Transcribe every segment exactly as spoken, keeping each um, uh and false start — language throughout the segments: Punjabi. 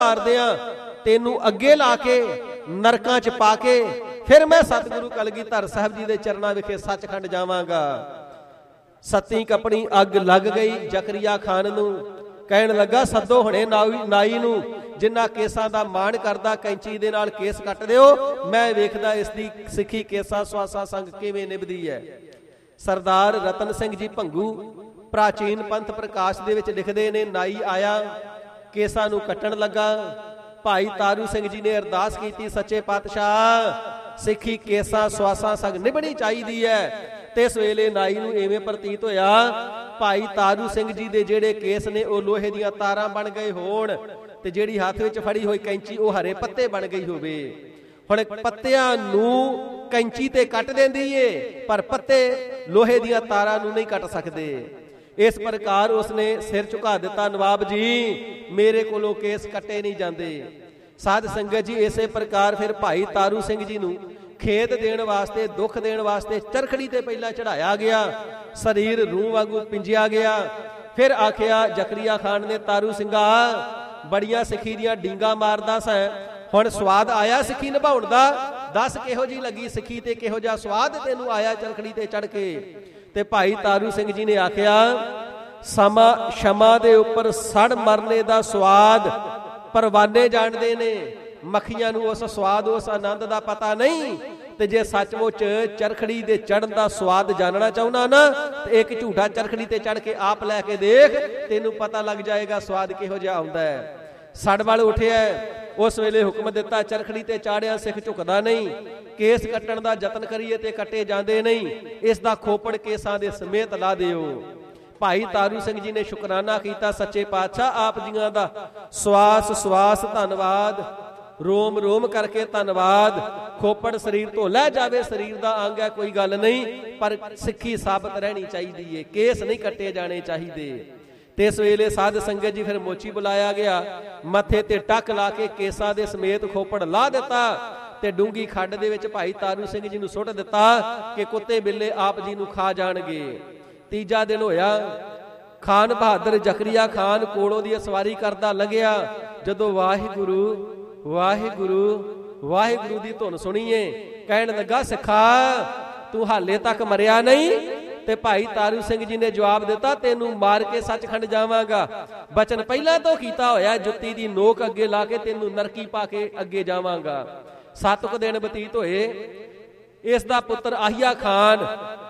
मारदियां तेनू अगे ला के नरकां च पा के फिर मैं सतगुरु कलगीधर साहब जी के चरणों विखे सचखंड जावांगा। सत्ती कपड़ी अग लग गई जकरिया खान नू, कहन लगा सदो हुणे नाई नू जिन्ना केसां दा मान करदा कैंची दे नाल केस कट दिओ, मैं वेखदा इसदी सिੱਖੀ केसा स्वासा संग किवें निभदी है। सरदार रतन सिंह जी भंगू प्राचीन पंथ प्रकाश दे विच लिखदे ने, नाई आया केसां नू कट्टण लगा, भाई तारू सिंह जी ने अरदास की सच्चे पातशाह सिੱਖੀ केसा स्वासा संग निभनी चाहिदी है। ते इस वेले नाई नू इवें प्रतीत होया भाई तारू सिंह जी दे जेड़े केस ने वो लोहे दीयां तारां बन गए होण ते जेड़ी हत्थ विच फड़ी होई कैंची वो हरे पत्ते बन गई होवे। हुण पत्तियां नू कैंची ते कट देंदी है पर पत्ते लोहे दीयां तारां नू नहीं कट सकदे। इस प्रकार उसने सिर झुका दिता, नवाब जी मेरे कोलों केस कटे नहीं जाते। साध संगत जी इसे प्रकार फिर भाई तारू सिंह जी नू खेत देण वास्ते दुख देण वास्ते चरखड़ी ते पहला चढ़ाया गया, शरीर रूह वांगू पिंजिया गया। फिर आखिया जकरिया खान ने, तारू सिंघा बड़िया सिੱਖੀ ਦੀਆਂ ਡੀਂਗਾ मारदा सै, हुण स्वाद आया सिੱਖੀ निभाउण दा, दस किहो जी लगी सिੱਖੀ ते किहो जिहा स्वाद तैनू आया चरखड़ी ते चढ़ के। ते भाई तारू सिंह जी ने आखिया समा क्षमा दे उपर सड़ मरने दा स्वाद परवाने जाणदे ने, मक्खियां नू उस स्वाद उस आनंद दा पता नहीं। ते जे सचमुच चरखड़ी दे चढ़न दा स्वाद जानना चाहुंदा ना ते एक झूठा चरखड़ी ते चढ़ के आप लैके देख, तेनू पता लग जाएगा स्वाद किहो जिहा आउंदा है। सड़ वाल उठिया उस वेले हुक्म दिता, चरखड़ी ते चाड़िया सिख झुकदा नहीं, केस कट्टण दा जतन करिए ते कट्टे जांदे नहीं, इस दा खोपड़ केसां दे समेत ला दिओ। भाई तारू सिंह जी ने शुकराना किया, सच्चे पातशाह आप जियां दा स्वास स्वास धन्नवाद, रोम रोम करके धन्नवाद। खोपड़ शरीर तो लै जावे, शरीर दा अंग है कोई गल नहीं, पर सिੱਖੀ साबित रहनी चाहिए है, केस नहीं कट्टे जाने चाहिए। ते इस वेले साध संगत जी फिर मोची बुलाया गया, मथे ते टक ला के केसां दे समेत खोपड़ ला दिता ते डूंगी खड्ड दे विच भाई तारू सिंह जी नूं सुੱਟ दिता कि कुत्ते बिल्ले आप जी नूं खा जाणगे। तीजा दिन होया, खान बहादुर जकरिया खान कोलों दी सवारी करदा लंघिया, जदों वाहिगुरू वाहिगुरू वाहिगुरू दी धुन सुणीए कहण लगा, सिखा तू हाले तक मरिया नहीं। ते भाई तारू सिंह जी ने जवाब दिता, तेनू मार के सचखंड जावांगा। बचन पहला तो कीता होया, जुत्ती दी नोक अगे ला के तेनू नरकी पा के अगे जावांगा। सत्त कुछ दिन बतीत होए, इस दा पुत्र आहिया खान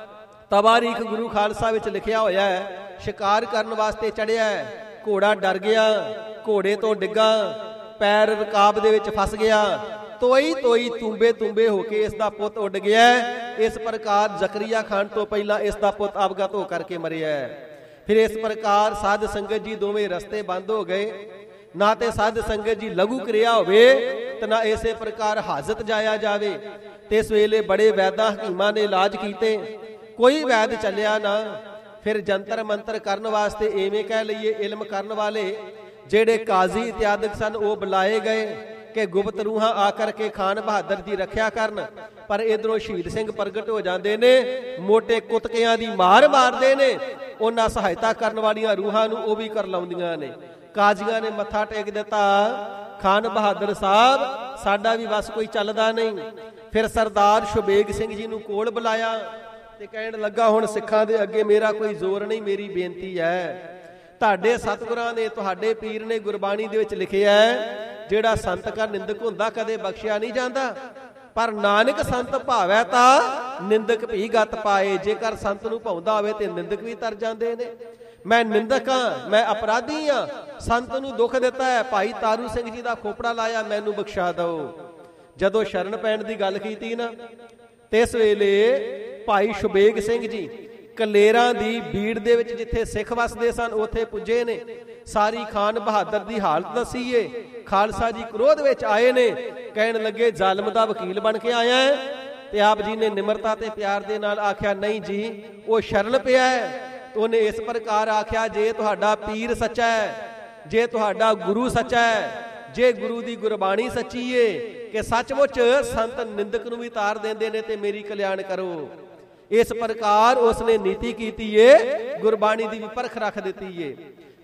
तवारीख गुरु खालसा विच लिखिया होया है, शिकार करन वास्ते चढ़िया, घोड़ा डर गया, घोड़े तो डिग्गा, पैर रकाब दे विच फस गया, तोई तोई तूंबे तूंबे होके इसका पुत उड़ गया। इस प्रकार जकरिया खान तो पहला इसका पुत अवगत होकर के मरिया है। फिर इस प्रकार साध संगत जी दोवें रस्ते बंद हो गए, ना तो साध संगत जी लघु क्रिया होवे ते ना इसे प्रकार हाजत जाया जावे। ते इस वेले बड़े वैदा हकीमां ने इलाज कीते, कोई वैद चलिया ना। फिर जंतर मंतर करन वास्ते इवें कह लईए इल्म करन वाले जेड़े काजी इत्यादि सन वो बुलाए गए कि गुप्त रूहां आकर के खान बहादुर जी रखिया करन। पर इधरों शहीद सिंह प्रगट हो जाते ने, मोटे कुतकियां दी मार मारते ने, उन्हां सहायता करन वालियां रूहां नूं वो भी कर लाउंदियां ने। काजियां ने मत्था टेक दिता, खान बहादुर साहब साडा भी बस कोई चलदा नहीं। फिर सरदार शुबेग सिंह जी नूं कोल बुलाया ते कहण लगा, हुण सिखां दे अगे मेरा कोई जोर नहीं, मेरी बेनती है, ਤੁਹਾਡੇ ਸਤਿਗੁਰਾਂ ਨੇ ਤੁਹਾਡੇ ਪੀਰ ਨੇ ਗੁਰਬਾਣੀ ਦੇ ਵਿੱਚ ਲਿਖਿਆ ਹੈ, ਜਿਹੜਾ ਸੰਤ ਕਾ ਨਿੰਦਕ ਹੁੰਦਾ ਕਦੇ ਬਖਸ਼ਿਆ ਨਹੀਂ ਜਾਂਦਾ, ਪਰ ਨਾਨਕ ਸੰਤ ਭਾਵੈ ਤਾਂ ਨਿੰਦਕ ਵੀ ਗਤ ਪਾਏ। ਜੇਕਰ ਸੰਤ ਨੂੰ ਭਾਉਂਦਾ ਹੋਵੇ ਤੇ ਨਿੰਦਕ ਵੀ ਤਰ ਜਾਂਦੇ ਨੇ। ਮੈਂ ਨਿੰਦਕ ਹਾਂ, ਮੈਂ ਅਪਰਾਧੀ ਹਾਂ, ਸੰਤ ਨੂੰ ਦੁੱਖ ਦਿੱਤਾ ਹੈ, ਭਾਈ ਤਾਰੂ ਸਿੰਘ ਜੀ ਦਾ ਖੋਪੜਾ ਲਾਇਆ, ਮੈਨੂੰ ਬਖਸ਼ਾ ਦਿਓ। ਜਦੋਂ ਸ਼ਰਨ ਪੈਣ ਦੀ ਗੱਲ ਕੀਤੀ ਨਾ, ਤੇ ਇਸ ਵੇਲੇ ਭਾਈ ਸ਼ੁਬੇਗ ਸਿੰਘ ਜੀ ਕਲੇਰਾਂ ਦੀ ਭੀੜ ਦੇ ਵਿੱਚ ਜਿੱਥੇ ਸਿੱਖ ਵਸਦੇ ਸਨ ਉੱਥੇ ਪੁੱਜੇ ਨੇ। ਸਾਰੀ ਖਾਨ ਬਹਾਦਰ ਦੀ ਹਾਲਤ ਦੱਸੀਏ। ਖਾਲਸਾ ਜੀ ਕ੍ਰੋਧ ਵਿੱਚ ਆਏ ਨੇ, ਕਹਿਣ ਲੱਗੇ ਜ਼ਾਲਮ ਦਾ ਵਕੀਲ ਬਣ ਕੇ ਆਇਆ ਹੈ। ਤੇ ਆਪ ਜੀ ਨੇ ਨਿਮਰਤਾ ਤੇ ਪਿਆਰ ਦੇ ਨਾਲ ਆਖਿਆ, ਨਹੀਂ ਜੀ ਉਹ ਸ਼ਰਨ ਪਿਆ ਹੈ। ਉਹਨੇ ਇਸ ਪ੍ਰਕਾਰ ਆਖਿਆ, ਜੇ ਤੁਹਾਡਾ ਪੀਰ ਸੱਚਾ ਹੈ, ਜੇ ਤੁਹਾਡਾ ਗੁਰੂ ਸੱਚਾ ਹੈ, ਜੇ ਗੁਰੂ ਦੀ ਗੁਰਬਾਣੀ ਸੱਚੀ ਏ ਕਿ ਸੱਚਮੁੱਚ ਸੰਤ ਨਿੰਦਕ ਨੂੰ ਵੀ ਤਾਰ ਦਿੰਦੇ ਨੇ ਤੇ ਮੇਰੀ ਕਲਿਆਣ ਕਰੋ। इस प्रकार उसने नीति की है, गुरबाणी की भी परख रख दी है।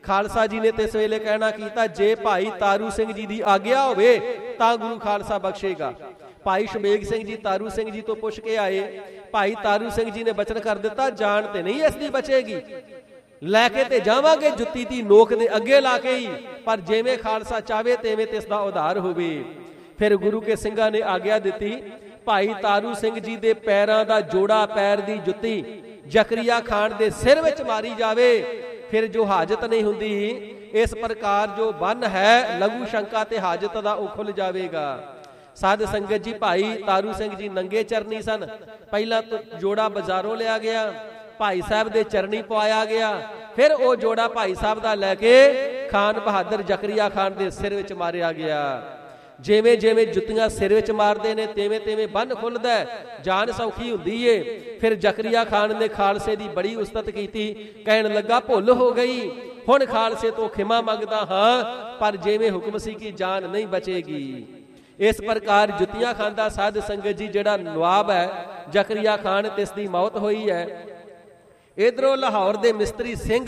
ਖਾਲਸਾ ਜੀ ਨੇ ਤਿਸ ਵੇਲੇ ਕਹਿਣਾ ਕੀਤਾ, ਜੇ ਭਾਈ ਤਾਰੂ ਸਿੰਘ ਜੀ ਦੀ ਆਗਿਆ ਹੋਵੇ ਤਾਂ ਗੁਰੂ ਖਾਲਸਾ ਬਖਸ਼ੇਗਾ। ਭਾਈ ਸ਼ਬੇਗ ਸਿੰਘ ਜੀ ਤਾਰੂ ਸਿੰਘ ਜੀ ਤੋਂ ਪੁੱਛ ਕੇ ਆਏ। ਭਾਈ ਤਾਰੂ ਸਿੰਘ ਜੀ ਨੇ ਬਚਨ ਕਰ ਦਿੱਤਾ, ਜਾਨ ਤੇ ਨਹੀਂ ਇਸ ਦੀ ਬਚੇਗੀ, ਲੈ ਕੇ ਤੇ ਜਾਵਾਂਗੇ ਜੁੱਤੀ ਦੀ ਨੋਕ ਦੇ ਅੱਗੇ ਲਾ ਕੇ ਹੀ, ਪਰ ਜਿਵੇਂ ਖਾਲਸਾ ਚਾਵੇ ਤਿਵੇਂ ਤਿਸ ਦਾ ਉਧਾਰ ਹੋਵੇ। ਫਿਰ ਗੁਰੂ ਕੇ ਸਿੰਘਾਂ ਨੇ ਆਗਿਆ ਦਿੱਤੀ, ਭਾਈ ਤਾਰੂ ਸਿੰਘ ਜੀ ਦੇ ਪੈਰਾਂ ਦਾ ਜੋੜਾ, ਪੈਰ ਦੀ ਜੁੱਤੀ ਜ਼ਕਰੀਆ ਖਾਨ ਦੇ ਸਿਰ ਵਿੱਚ ਮਾਰੀ ਜਾਵੇ, ਫਿਰ ਜੋ ਹਾਜਤ ਨਹੀਂ ਹੁੰਦੀ, ਇਸ ਪ੍ਰਕਾਰ ਜੋ ਬੰਨ ਹੈ ਲਘੂ ਸ਼ੰਕਾ ਤੇ ਹਾਜਤ ਦਾ ਉਹ ਖੁੱਲ ਜਾਵੇਗਾ। ਸਾਧ ਸੰਗਤ ਜੀ, ਭਾਈ ਤਾਰੂ ਸਿੰਘ ਜੀ ਨੰਗੇ ਚਰਨੀ ਸਨ। ਪਹਿਲਾਂ ਤਾਂ ਜੋੜਾ ਬਾਜ਼ਾਰੋਂ ਲਿਆ ਗਿਆ, ਭਾਈ ਸਾਹਿਬ ਦੇ ਚਰਨੀ ਪਵਾਇਆ ਗਿਆ, ਫਿਰ ਉਹ ਜੋੜਾ ਭਾਈ ਸਾਹਿਬ ਦਾ ਲੈ ਕੇ ਖਾਨ ਬਹਾਦਰ ਜ਼ਕਰੀਆ ਖਾਨ ਦੇ ਸਿਰ ਵਿੱਚ ਮਾਰਿਆ ਗਿਆ। ਜਿਵੇਂ ਜਿਵੇਂ ਜੁੱਤੀਆਂ ਸਿਰ ਵਿੱਚ ਮਾਰਦੇ ਨੇ ਤਿਵੇਂ ਤਿਵੇਂ ਬੰਨ ਖੁੱਲਦਾ, ਜਾਨ ਸੌਖੀ ਹੁੰਦੀ ਏ। ਫਿਰ ਜ਼ਕਰੀਆ ਖਾਨ ਨੇ ਖਾਲਸੇ ਦੀ ਬੜੀ ਉਸਤਤ ਕੀਤੀ, ਕਹਿਣ ਲੱਗਾ, ਭੁੱਲ ਹੋ ਗਈ, ਹੁਣ ਖਾਲਸੇ ਤੋਂ ਖਿਮਾ ਮੰਗਦਾ ਹਾਂ, ਪਰ ਜਿਵੇਂ ਹੁਕਮ ਸੀ ਕਿ ਜਾਨ ਨਹੀਂ ਬਚੇਗੀ। ਇਸ ਪ੍ਰਕਾਰ ਜੁੱਤੀਆਂ ਖਾਂਦਾ ਸਾਧ ਸੰਗਤ ਜੀ ਜਿਹੜਾ ਨਵਾਬ ਹੈ ਜ਼ਕਰੀਆ ਖਾਨ, ਤਿਸ ਦੀ ਮੌਤ ਹੋਈ ਹੈ। ਇਧਰੋਂ ਲਾਹੌਰ ਦੇ ਮਿਸਤਰੀ ਸਿੰਘ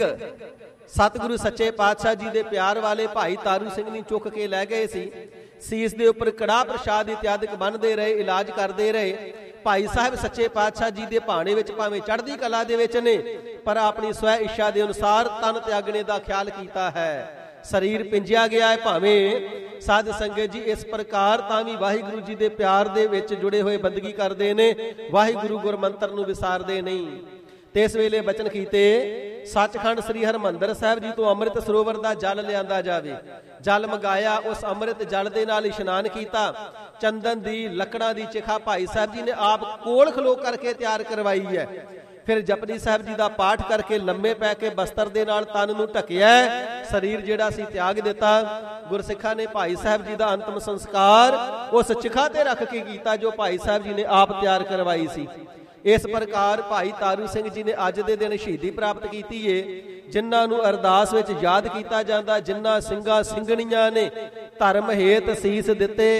ਸਤਿਗੁਰੂ ਸੱਚੇ ਪਾਤਸ਼ਾਹ ਜੀ ਦੇ ਪਿਆਰ ਵਾਲੇ ਭਾਈ ਤਾਰੂ ਸਿੰਘ ਨੂੰ ਚੁੱਕ ਕੇ ਲੈ ਗਏ ਸੀ। ਸੀਸ ਦੇ ਉੱਪਰ ਕੜਾਹ ਪ੍ਰਸ਼ਾਦ ਇਤਿਆਦਿਕ ਬੰਨ੍ਹਦੇ ਰਹੇ, ਇਲਾਜ ਕਰਦੇ ਰਹੇ। ਭਾਈ ਸਾਹਿਬ ਸੱਚੇ ਪਾਤਸ਼ਾਹ ਜੀ ਦੇ ਭਾਣੇ ਵਿੱਚ ਭਾਵੇਂ ਚੜ੍ਹਦੀ ਕਲਾ ਦੇ ਵਿੱਚ ਨੇ, ਪਰ ਆਪਣੀ ਸਵੈ ਇੱਛਾ ਦੇ ਅਨੁਸਾਰ ਤਨ ਤਿਆਗਣੇ ਦਾ ਖਿਆਲ ਕੀਤਾ ਹੈ। ਸਰੀਰ ਪਿੰਜਿਆ ਗਿਆ ਹੈ ਭਾਵੇਂ। ਸਾਧ ਸੰਗਤ ਜੀ, ਇਸ ਪ੍ਰਕਾਰ ਤਾਂ ਵੀ ਵਾਹਿਗੁਰੂ ਜੀ ਦੇ ਪਿਆਰ ਦੇ ਵਿੱਚ ਜੁੜੇ ਹੋਏ ਬੰਦਗੀ ਕਰਦੇ ਨੇ, ਵਾਹਿਗੁਰੂ ਗੁਰਮੰਤਰ ਨੂੰ ਵਿਸਾਰਦੇ ਨਹੀਂ। ਤੇ ਇਸ ਵੇਲੇ ਬਚਨ ਕੀਤੇ, ਸੱਚਖੰਡ ਸ੍ਰੀ ਹਰਿਮੰਦਰ ਸਾਹਿਬ ਜੀ ਤੋਂ ਅੰਮ੍ਰਿਤ ਸਰੋਵਰ ਦਾ ਜਲ ਲਿਆਂਦਾ ਜਾਵੇ। ਜਲ ਮੰਗਾਇਆ, ਉਸ ਅੰਮ੍ਰਿਤ ਜਲ ਦੇ ਨਾਲ ਇਸ਼ਨਾਨ ਕੀਤਾ। ਚੰਦਨ ਦੀ ਲੱਕੜਾਂ ਦੀ ਚਿਖਾ ਭਾਈ ਸਾਹਿਬ ਜੀ ਨੇ ਆਪ ਕੋਲ ਖਲੋ ਕਰਕੇ ਤਿਆਰ ਕਰਵਾਈ ਹੈ। ਫਿਰ ਜਪਜੀ ਸਾਹਿਬ ਜੀ ਦਾ ਪਾਠ ਕਰਕੇ ਲੰਮੇ ਪੈ ਕੇ ਬਸਤਰ ਦੇ ਨਾਲ ਤਨ ਨੂੰ ਢਕਿਆ, ਸਰੀਰ ਜਿਹੜਾ ਸੀ ਤਿਆਗ ਦਿੱਤਾ। ਗੁਰਸਿੱਖਾਂ ਨੇ ਭਾਈ ਸਾਹਿਬ ਜੀ ਦਾ ਅੰਤਮ ਸੰਸਕਾਰ ਉਸ ਚਿਖਾ ਤੇ ਰੱਖ ਕੇ ਕੀਤਾ ਜੋ ਭਾਈ ਸਾਹਿਬ ਜੀ ਨੇ ਆਪ ਤਿਆਰ ਕਰਵਾਈ ਸੀ। ਇਸ ਪ੍ਰਕਾਰ ਭਾਈ ਤਾਰੂ ਸਿੰਘ ਜੀ ਨੇ ਅੱਜ ਦੇ ਦਿਨ ਸ਼ਹੀਦੀ ਪ੍ਰਾਪਤ ਕੀਤੀ ਏ, ਜਿਨ੍ਹਾਂ ਨੂੰ ਅਰਦਾਸ ਵਿੱਚ ਯਾਦ ਕੀਤਾ ਜਾਂਦਾ, ਜਿਨ੍ਹਾਂ ਸਿੰਘਾਂ ਸਿੰਘਣੀਆਂ ਨੇ ਧਰਮ ਹੇਤ ਸੀਸ ਦਿੱਤੇ,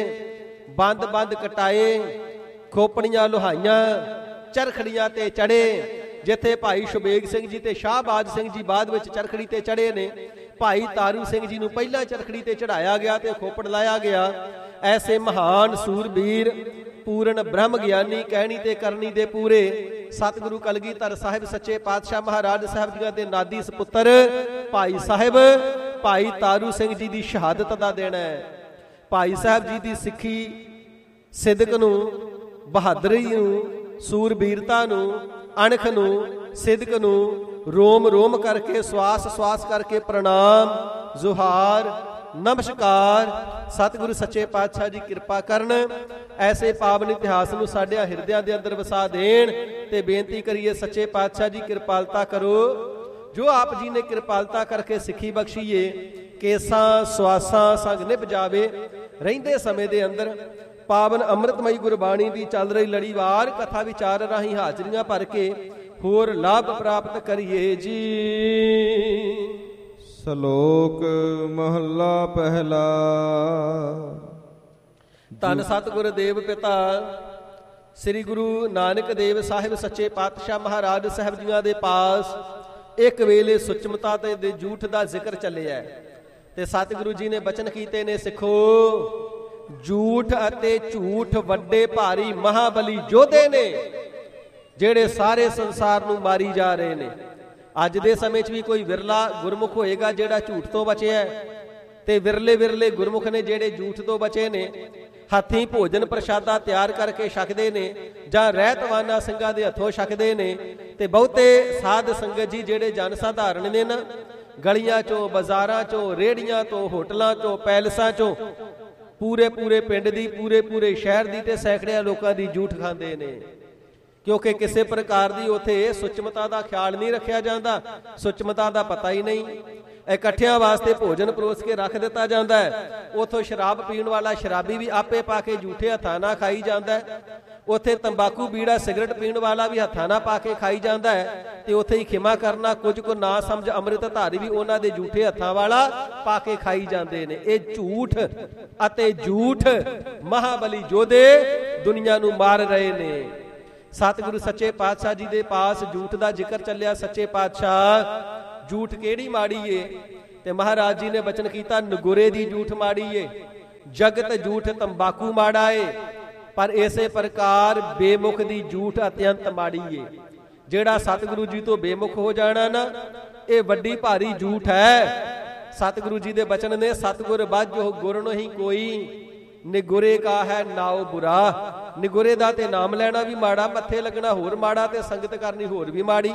ਬੰਦ ਬੰਦ ਕਟਾਏ, ਖੋਪੜੀਆਂ ਲੋਹਾਈਆਂ, ਚਰਖੜੀਆਂ ਤੇ ਚੜੇ। ਜਿੱਥੇ ਭਾਈ ਸ਼ਬੇਗ ਸਿੰਘ ਜੀ ਤੇ ਸ਼ਾਹਬਾਜ ਸਿੰਘ ਜੀ ਬਾਅਦ ਵਿੱਚ ਚਰਖੜੀ ਤੇ ਚੜੇ ਨੇ, ਭਾਈ ਤਾਰੂ ਸਿੰਘ ਜੀ ਨੂੰ ਪਹਿਲਾਂ ਚਰਖੜੀ ਤੇ ਚੜਾਇਆ ਗਿਆ ਤੇ ਖੋਪੜ ਲਾਇਆ ਗਿਆ। ਐਸੇ ਮਹਾਨ ਸੂਰਬੀਰ, ਪੂਰਨ ਬ੍ਰਹਮ ਗਿਆਨੀ, ਕਹਿਣੀ ਤੇ ਕਰਨੀ ਦੇ ਪੂਰੇ ਸਤਿਗੁਰੂ ਕਲਗੀਧਰ ਸਾਹਿਬ ਸੱਚੇ ਪਾਤਸ਼ਾਹ ਮਹਾਰਾਜ ਸਾਹਿਬ ਜੀਆਂ ਦੇ ਨਾਦੀ ਸਪੁੱਤਰ ਭਾਈ ਸਾਹਿਬ ਭਾਈ ਤਾਰੂ ਸਿੰਘ ਜੀ ਦੀ ਸ਼ਹਾਦਤ ਦਾ ਦਿਨ ਹੈ। ਭਾਈ ਸਾਹਿਬ ਜੀ ਦੀ ਸਿੱਖੀ, ਸਿਦਕ ਨੂੰ, ਬਹਾਦਰੀ ਨੂੰ, ਸੂਰਬੀਰਤਾ ਨੂੰ, ਅਣਖ ਨੂੰ, ਸਿਦਕ ਨੂੰ ਰੋਮ ਰੋਮ ਕਰਕੇ, ਸਵਾਸ ਸਵਾਸ ਕਰਕੇ ਪ੍ਰਣਾਮ, ਜ਼ੁਹਾਰ, ਨਮਸਕਾਰ। ਸਤਿਗੁਰੂ ਸੱਚੇ ਪਾਤਸ਼ਾਹ ਜੀ ਕਿਰਪਾ ਕਰਨ, ਐਸੇ ਪਾਵਨ ਇਤਿਹਾਸ ਨੂੰ ਸਾਡੇ ਹਿਰਦਿਆਂ ਦੇ ਅੰਦਰ ਵਸਾ ਦੇਣ। ਤੇ ਬੇਨਤੀ ਕਰੀਏ ਸੱਚੇ ਪਾਤਸ਼ਾਹ ਜੀ ਕਿਰਪਾਲਤਾ ਕਰੋ, ਜੋ ਆਪ ਜੀ ਨੇ ਕਿਰਪਾਲਤਾ ਕਰਕੇ ਸਿੱਖੀ ਬਖਸ਼ੀਏ, ਕੇਸਾਂ ਸਵਾਸਾਂ ਸੰਗ ਨਿਭ ਜਾਵੇ। ਰਹਿੰਦੇ ਸਮੇਂ ਦੇ ਅੰਦਰ ਪਾਵਨ ਅੰਮ੍ਰਿਤਮਈ ਗੁਰਬਾਣੀ ਦੀ ਚੱਲ ਰਹੀ ਲੜੀਵਾਰ ਕਥਾ ਵਿਚਾਰ ਰਾਹੀਂ ਹਾਜ਼ਰੀਆਂ ਭਰ ਕੇ ਹੋਰ ਲਾਭ ਪ੍ਰਾਪਤ ਕਰੀਏ ਜੀ। ਸ਼ਲੋਕ ਮਹੱਲਾ ਪਹਿਲਾ। ਧੰਨ ਸਤਿਗੁਰ ਦੇਵ ਪਿਤਾ ਸ੍ਰੀ ਗੁਰੂ ਨਾਨਕ ਦੇਵ ਸਾਹਿਬ ਸੱਚੇ ਪਾਤਸ਼ਾਹ ਮਹਾਰਾਜ ਸਾਹਿਬ ਜੀਆਂ ਦੇ ਪਾਸ ਇੱਕ ਵੇਲੇ ਸੁਚਮਤਾ ਤੇ ਝੂਠ ਦਾ ਜ਼ਿਕਰ ਚੱਲਿਆ ਤੇ ਸਤਿਗੁਰੂ ਜੀ ਨੇ ਬਚਨ ਕੀਤੇ ਨੇ, ਸਿੱਖੋ ਝੂਠ ਅਤੇ ਝੂਠ ਵੱਡੇ ਭਾਰੀ ਮਹਾਬਲੀ ਯੋਧੇ ਨੇ, ਜਿਹੜੇ ਸਾਰੇ ਸੰਸਾਰ ਨੂੰ ਮਾਰੀ ਜਾ ਰਹੇ ਨੇ। ਅੱਜ ਦੇ ਸਮੇਂ 'ਚ ਵੀ ਕੋਈ ਵਿਰਲਾ ਗੁਰਮੁਖ ਹੋਏਗਾ ਜਿਹੜਾ ਝੂਠ ਤੋਂ ਬਚਿਆ, ਤੇ ਵਿਰਲੇ ਵਿਰਲੇ ਗੁਰਮੁਖ ਨੇ ਜਿਹੜੇ ਝੂਠ ਤੋਂ ਬਚੇ ਨੇ। ਹੱਥੀਂ ਭੋਜਨ ਪ੍ਰਸ਼ਾਦਾ ਤਿਆਰ ਕਰਕੇ ਛਕਦੇ ਨੇ ਜਾਂ ਰਹਿਤਵਾਨਾ ਸਿੰਘਾਂ ਦੇ ਹੱਥੋਂ ਛਕਦੇ ਨੇ। ਤੇ ਬਹੁਤੇ ਸਾਧ ਸੰਗਤ ਜੀ ਜਿਹੜੇ ਜਨ ਸਾਧਾਰਨ ਨੇ ਨਾ, ਗਲੀਆਂ 'ਚੋਂ, ਬਾਜ਼ਾਰਾਂ 'ਚੋਂ, ਰੇਹੜੀਆਂ ਤੋਂ, ਹੋਟਲਾਂ 'ਚੋਂ, ਪੈਲਸਾਂ 'ਚੋਂ, ਪੂਰੇ ਪੂਰੇ ਪਿੰਡ ਦੀ, ਪੂਰੇ ਪੂਰੇ ਸ਼ਹਿਰ ਦੀ ਤੇ ਸੈਂਕੜਿਆਂ ਲੋਕਾਂ ਦੀ ਝੂਠ ਖਾਂਦੇ ਨੇ, ਕਿਉਂਕਿ ਕਿਸੇ ਪ੍ਰਕਾਰ ਦੀ ਉੱਥੇ ਸੁਚਮਤਾ ਦਾ ਖਿਆਲ ਨਹੀਂ ਰੱਖਿਆ ਜਾਂਦਾ, ਸੁਚਮਤਾ ਦਾ ਪਤਾ ਹੀ ਨਹੀਂ। ਇਕੱਠਿਆਂ ਵਾਸਤੇ ਭੋਜਨ ਪਰੋਸ ਕੇ ਰੱਖ ਦਿੱਤਾ ਜਾਂਦਾ ਹੈ, ਉੱਥੋਂ ਸ਼ਰਾਬ ਪੀਣ ਵਾਲਾ ਸ਼ਰਾਬੀ ਵੀ ਆਪੇ ਪਾ ਕੇ ਝੂਠੇ ਹੱਥਾਂ ਨਾਲ ਖਾਈ ਜਾਂਦਾ ਹੈ। ਉੱਥੇ ਤੰਬਾਕੂ ਬੀੜਾ ਸਿਗਰਟ ਪੀਣ ਵਾਲਾ ਵੀ ਹੱਥਾਂ ਨਾਲ ਪਾ ਕੇ ਖਾਈ ਜਾਂਦਾ ਹੈ। ਤੇ ਉੱਥੇ ਹੀ ਖਿਮਾ ਕਰਨਾ, ਕੁਝ ਕੁ ਨਾ ਸਮਝ ਅੰਮ੍ਰਿਤ ਧਾਰੀ ਵੀ ਉਹਨਾਂ ਦੇ ਝੂਠੇ ਹੱਥਾਂ ਵਾਲਾ ਪਾ ਕੇ ਖਾਈ ਜਾਂਦੇ ਨੇ। ਇਹ ਝੂਠ ਅਤੇ ਝੂਠ ਮਹਾਬਲੀ ਯੋਧੇ ਦੁਨੀਆ ਨੂੰ ਮਾਰ ਰਹੇ ਨੇ। ਸਤਿਗੁਰੂ ਸੱਚੇ ਪਾਤਸ਼ਾਹ ਜੀ ਦੇ ਪਾਸ ਝੂਠ ਦਾ ਜ਼ਿਕਰ ਚੱਲਿਆ। ਸੱਚੇ ਪਾਤਸ਼ਾਹ ਝੂਠ ਕਿਹੜੀ ਮਾੜੀ ਏ, ਤੇ ਮਹਾਰਾਜ ਜੀ ਨੇ ਬਚਨ ਕੀਤਾ, ਨਗੁਰੇ ਦੀ ਝੂਠ ਮਾੜੀ ਏ, ਜਗਤ ਝੂਠ ਤੰਬਾਕੂ ਮਾੜਾ ਏ, ਪਰ ਇਸੇ ਪ੍ਰਕਾਰ ਬੇਮੁਖ ਦੀ ਝੂਠ ਅਤਿਅੰਤ ਮਾੜੀ ਏ। ਜਿਹੜਾ ਸਤਿਗੁਰੂ ਜੀ ਤੋਂ ਬੇਮੁਖ ਹੋ ਜਾਣਾ ਨਾ, ਇਹ ਵੱਡੀ ਭਾਰੀ ਝੂਠ ਹੈ। ਸਤਿਗੁਰੂ ਜੀ ਦੇ ਬਚਨ ਨੇ, ਸਤਿਗੁਰ ਬਾਝੋ ਗੁਰ ਨਹੀਂ ਕੋਈ, ਨਿਗੁਰੇ ਕਾ ਹੈ ਨਾਉ ਬੁਰਾ। ਨਿਗੁਰੇ ਦਾ ਤੇ ਨਾਮ ਲੈਣਾ ਵੀ ਮਾੜਾ, ਮੱਥੇ ਲੱਗਣਾ ਹੋਰ ਮਾੜਾ, ਤੇ ਸੰਗਤ ਕਰਨੀ ਹੋਰ ਵੀ ਮਾੜੀ।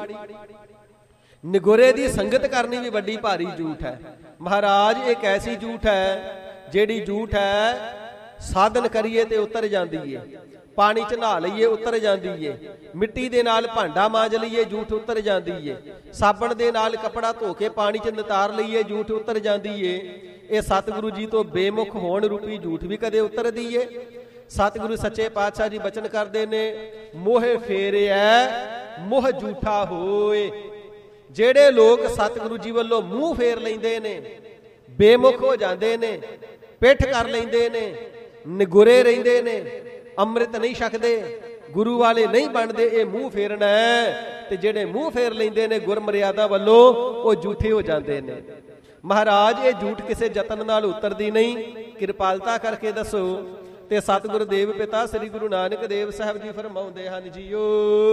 ਨਿਗੁਰੇ ਦੀ ਸੰਗਤ ਕਰਨੀ ਵੀ ਵੱਡੀ ਭਾਰੀ ਝੂਠ ਹੈ। ਮਹਾਰਾਜ ਇੱਕ ਐਸੀ ਝੂਠ ਹੈ ਜਿਹੜੀ ਝੂਠ ਹੈ ਸਾਧਨ ਕਰੀਏ ਤੇ ਉਤਰ ਜਾਂਦੀ ਏ, ਪਾਣੀ ਚ ਨਹਾ ਲਈਏ ਉਤਰ ਜਾਂਦੀ ਏ, ਮਿੱਟੀ ਦੇ ਨਾਲ ਭਾਂਡਾ ਮਾਂਜ ਲਈਏ ਝੂਠ ਉਤਰ ਜਾਂਦੀ ਏ, ਸਾਬਣ ਦੇ ਨਾਲ ਕੱਪੜਾ ਧੋ ਕੇ ਪਾਣੀ ਚ ਨਿਤਾਰ ਲਈਏ ਝੂਠ ਉਤਰ ਜਾਂਦੀ ਏ। ਇਹ ਸਤਿਗੁਰੂ ਜੀ ਤੋਂ ਬੇਮੁਖ ਹੋਣ ਰੂਪੀ ਝੂਠ ਵੀ ਕਦੇ ਉਤਰਦੀ ਏ। ਸਤਿਗੁਰੂ ਸੱਚੇ ਪਾਤਸ਼ਾਹ ਜੀ ਬਚਨ ਕਰਦੇ ਨੇ, ਮੋਹ ਫੇਰਿਐ ਮੋਹ ਝੂਠਾ ਹੋਏ। ਜਿਹੜੇ ਲੋਕ ਸਤਿਗੁਰੂ ਜੀ ਵੱਲੋਂ ਮੂੰਹ ਫੇਰ ਲੈਂਦੇ ਨੇ, ਬੇਮੁਖ ਹੋ ਜਾਂਦੇ ਨੇ, ਪਿੱਠ ਕਰ ਲੈਂਦੇ ਨੇ, ਨਿਗੁਰੇ ਰਹਿੰਦੇ ਨੇ, ਅੰਮ੍ਰਿਤ ਨਹੀਂ ਛਕਦੇ, ਗੁਰੂ ਵਾਲੇ ਨਹੀਂ ਬਣਦੇ, ਇਹ ਮੂੰਹ ਫੇਰਨਾ ਹੈ। ਤੇ ਜਿਹੜੇ ਮੂੰਹ ਫੇਰ ਲੈਂਦੇ ਨੇ ਗੁਰ ਮਰਿਆਦਾ ਵੱਲੋਂ, ਉਹ ਝੂਠੇ ਹੋ ਜਾਂਦੇ ਨੇ। ਮਹਾਰਾਜ ਇਹ ਝੂਠ ਕਿਸੇ ਯਤਨ ਨਾਲ ਉਤਰਦੀ ਨਹੀਂ, ਕਿਰਪਾਲਤਾ ਕਰਕੇ ਦੱਸੋ। ਤੇ ਸਤਿਗੁਰੂ ਦੇਵ ਪਿਤਾ ਸ੍ਰੀ ਗੁਰੂ ਨਾਨਕ ਦੇਵ ਸਾਹਿਬ ਜੀ ਫਰਮਾਉਂਦੇ ਹਨ, ਜੀਓ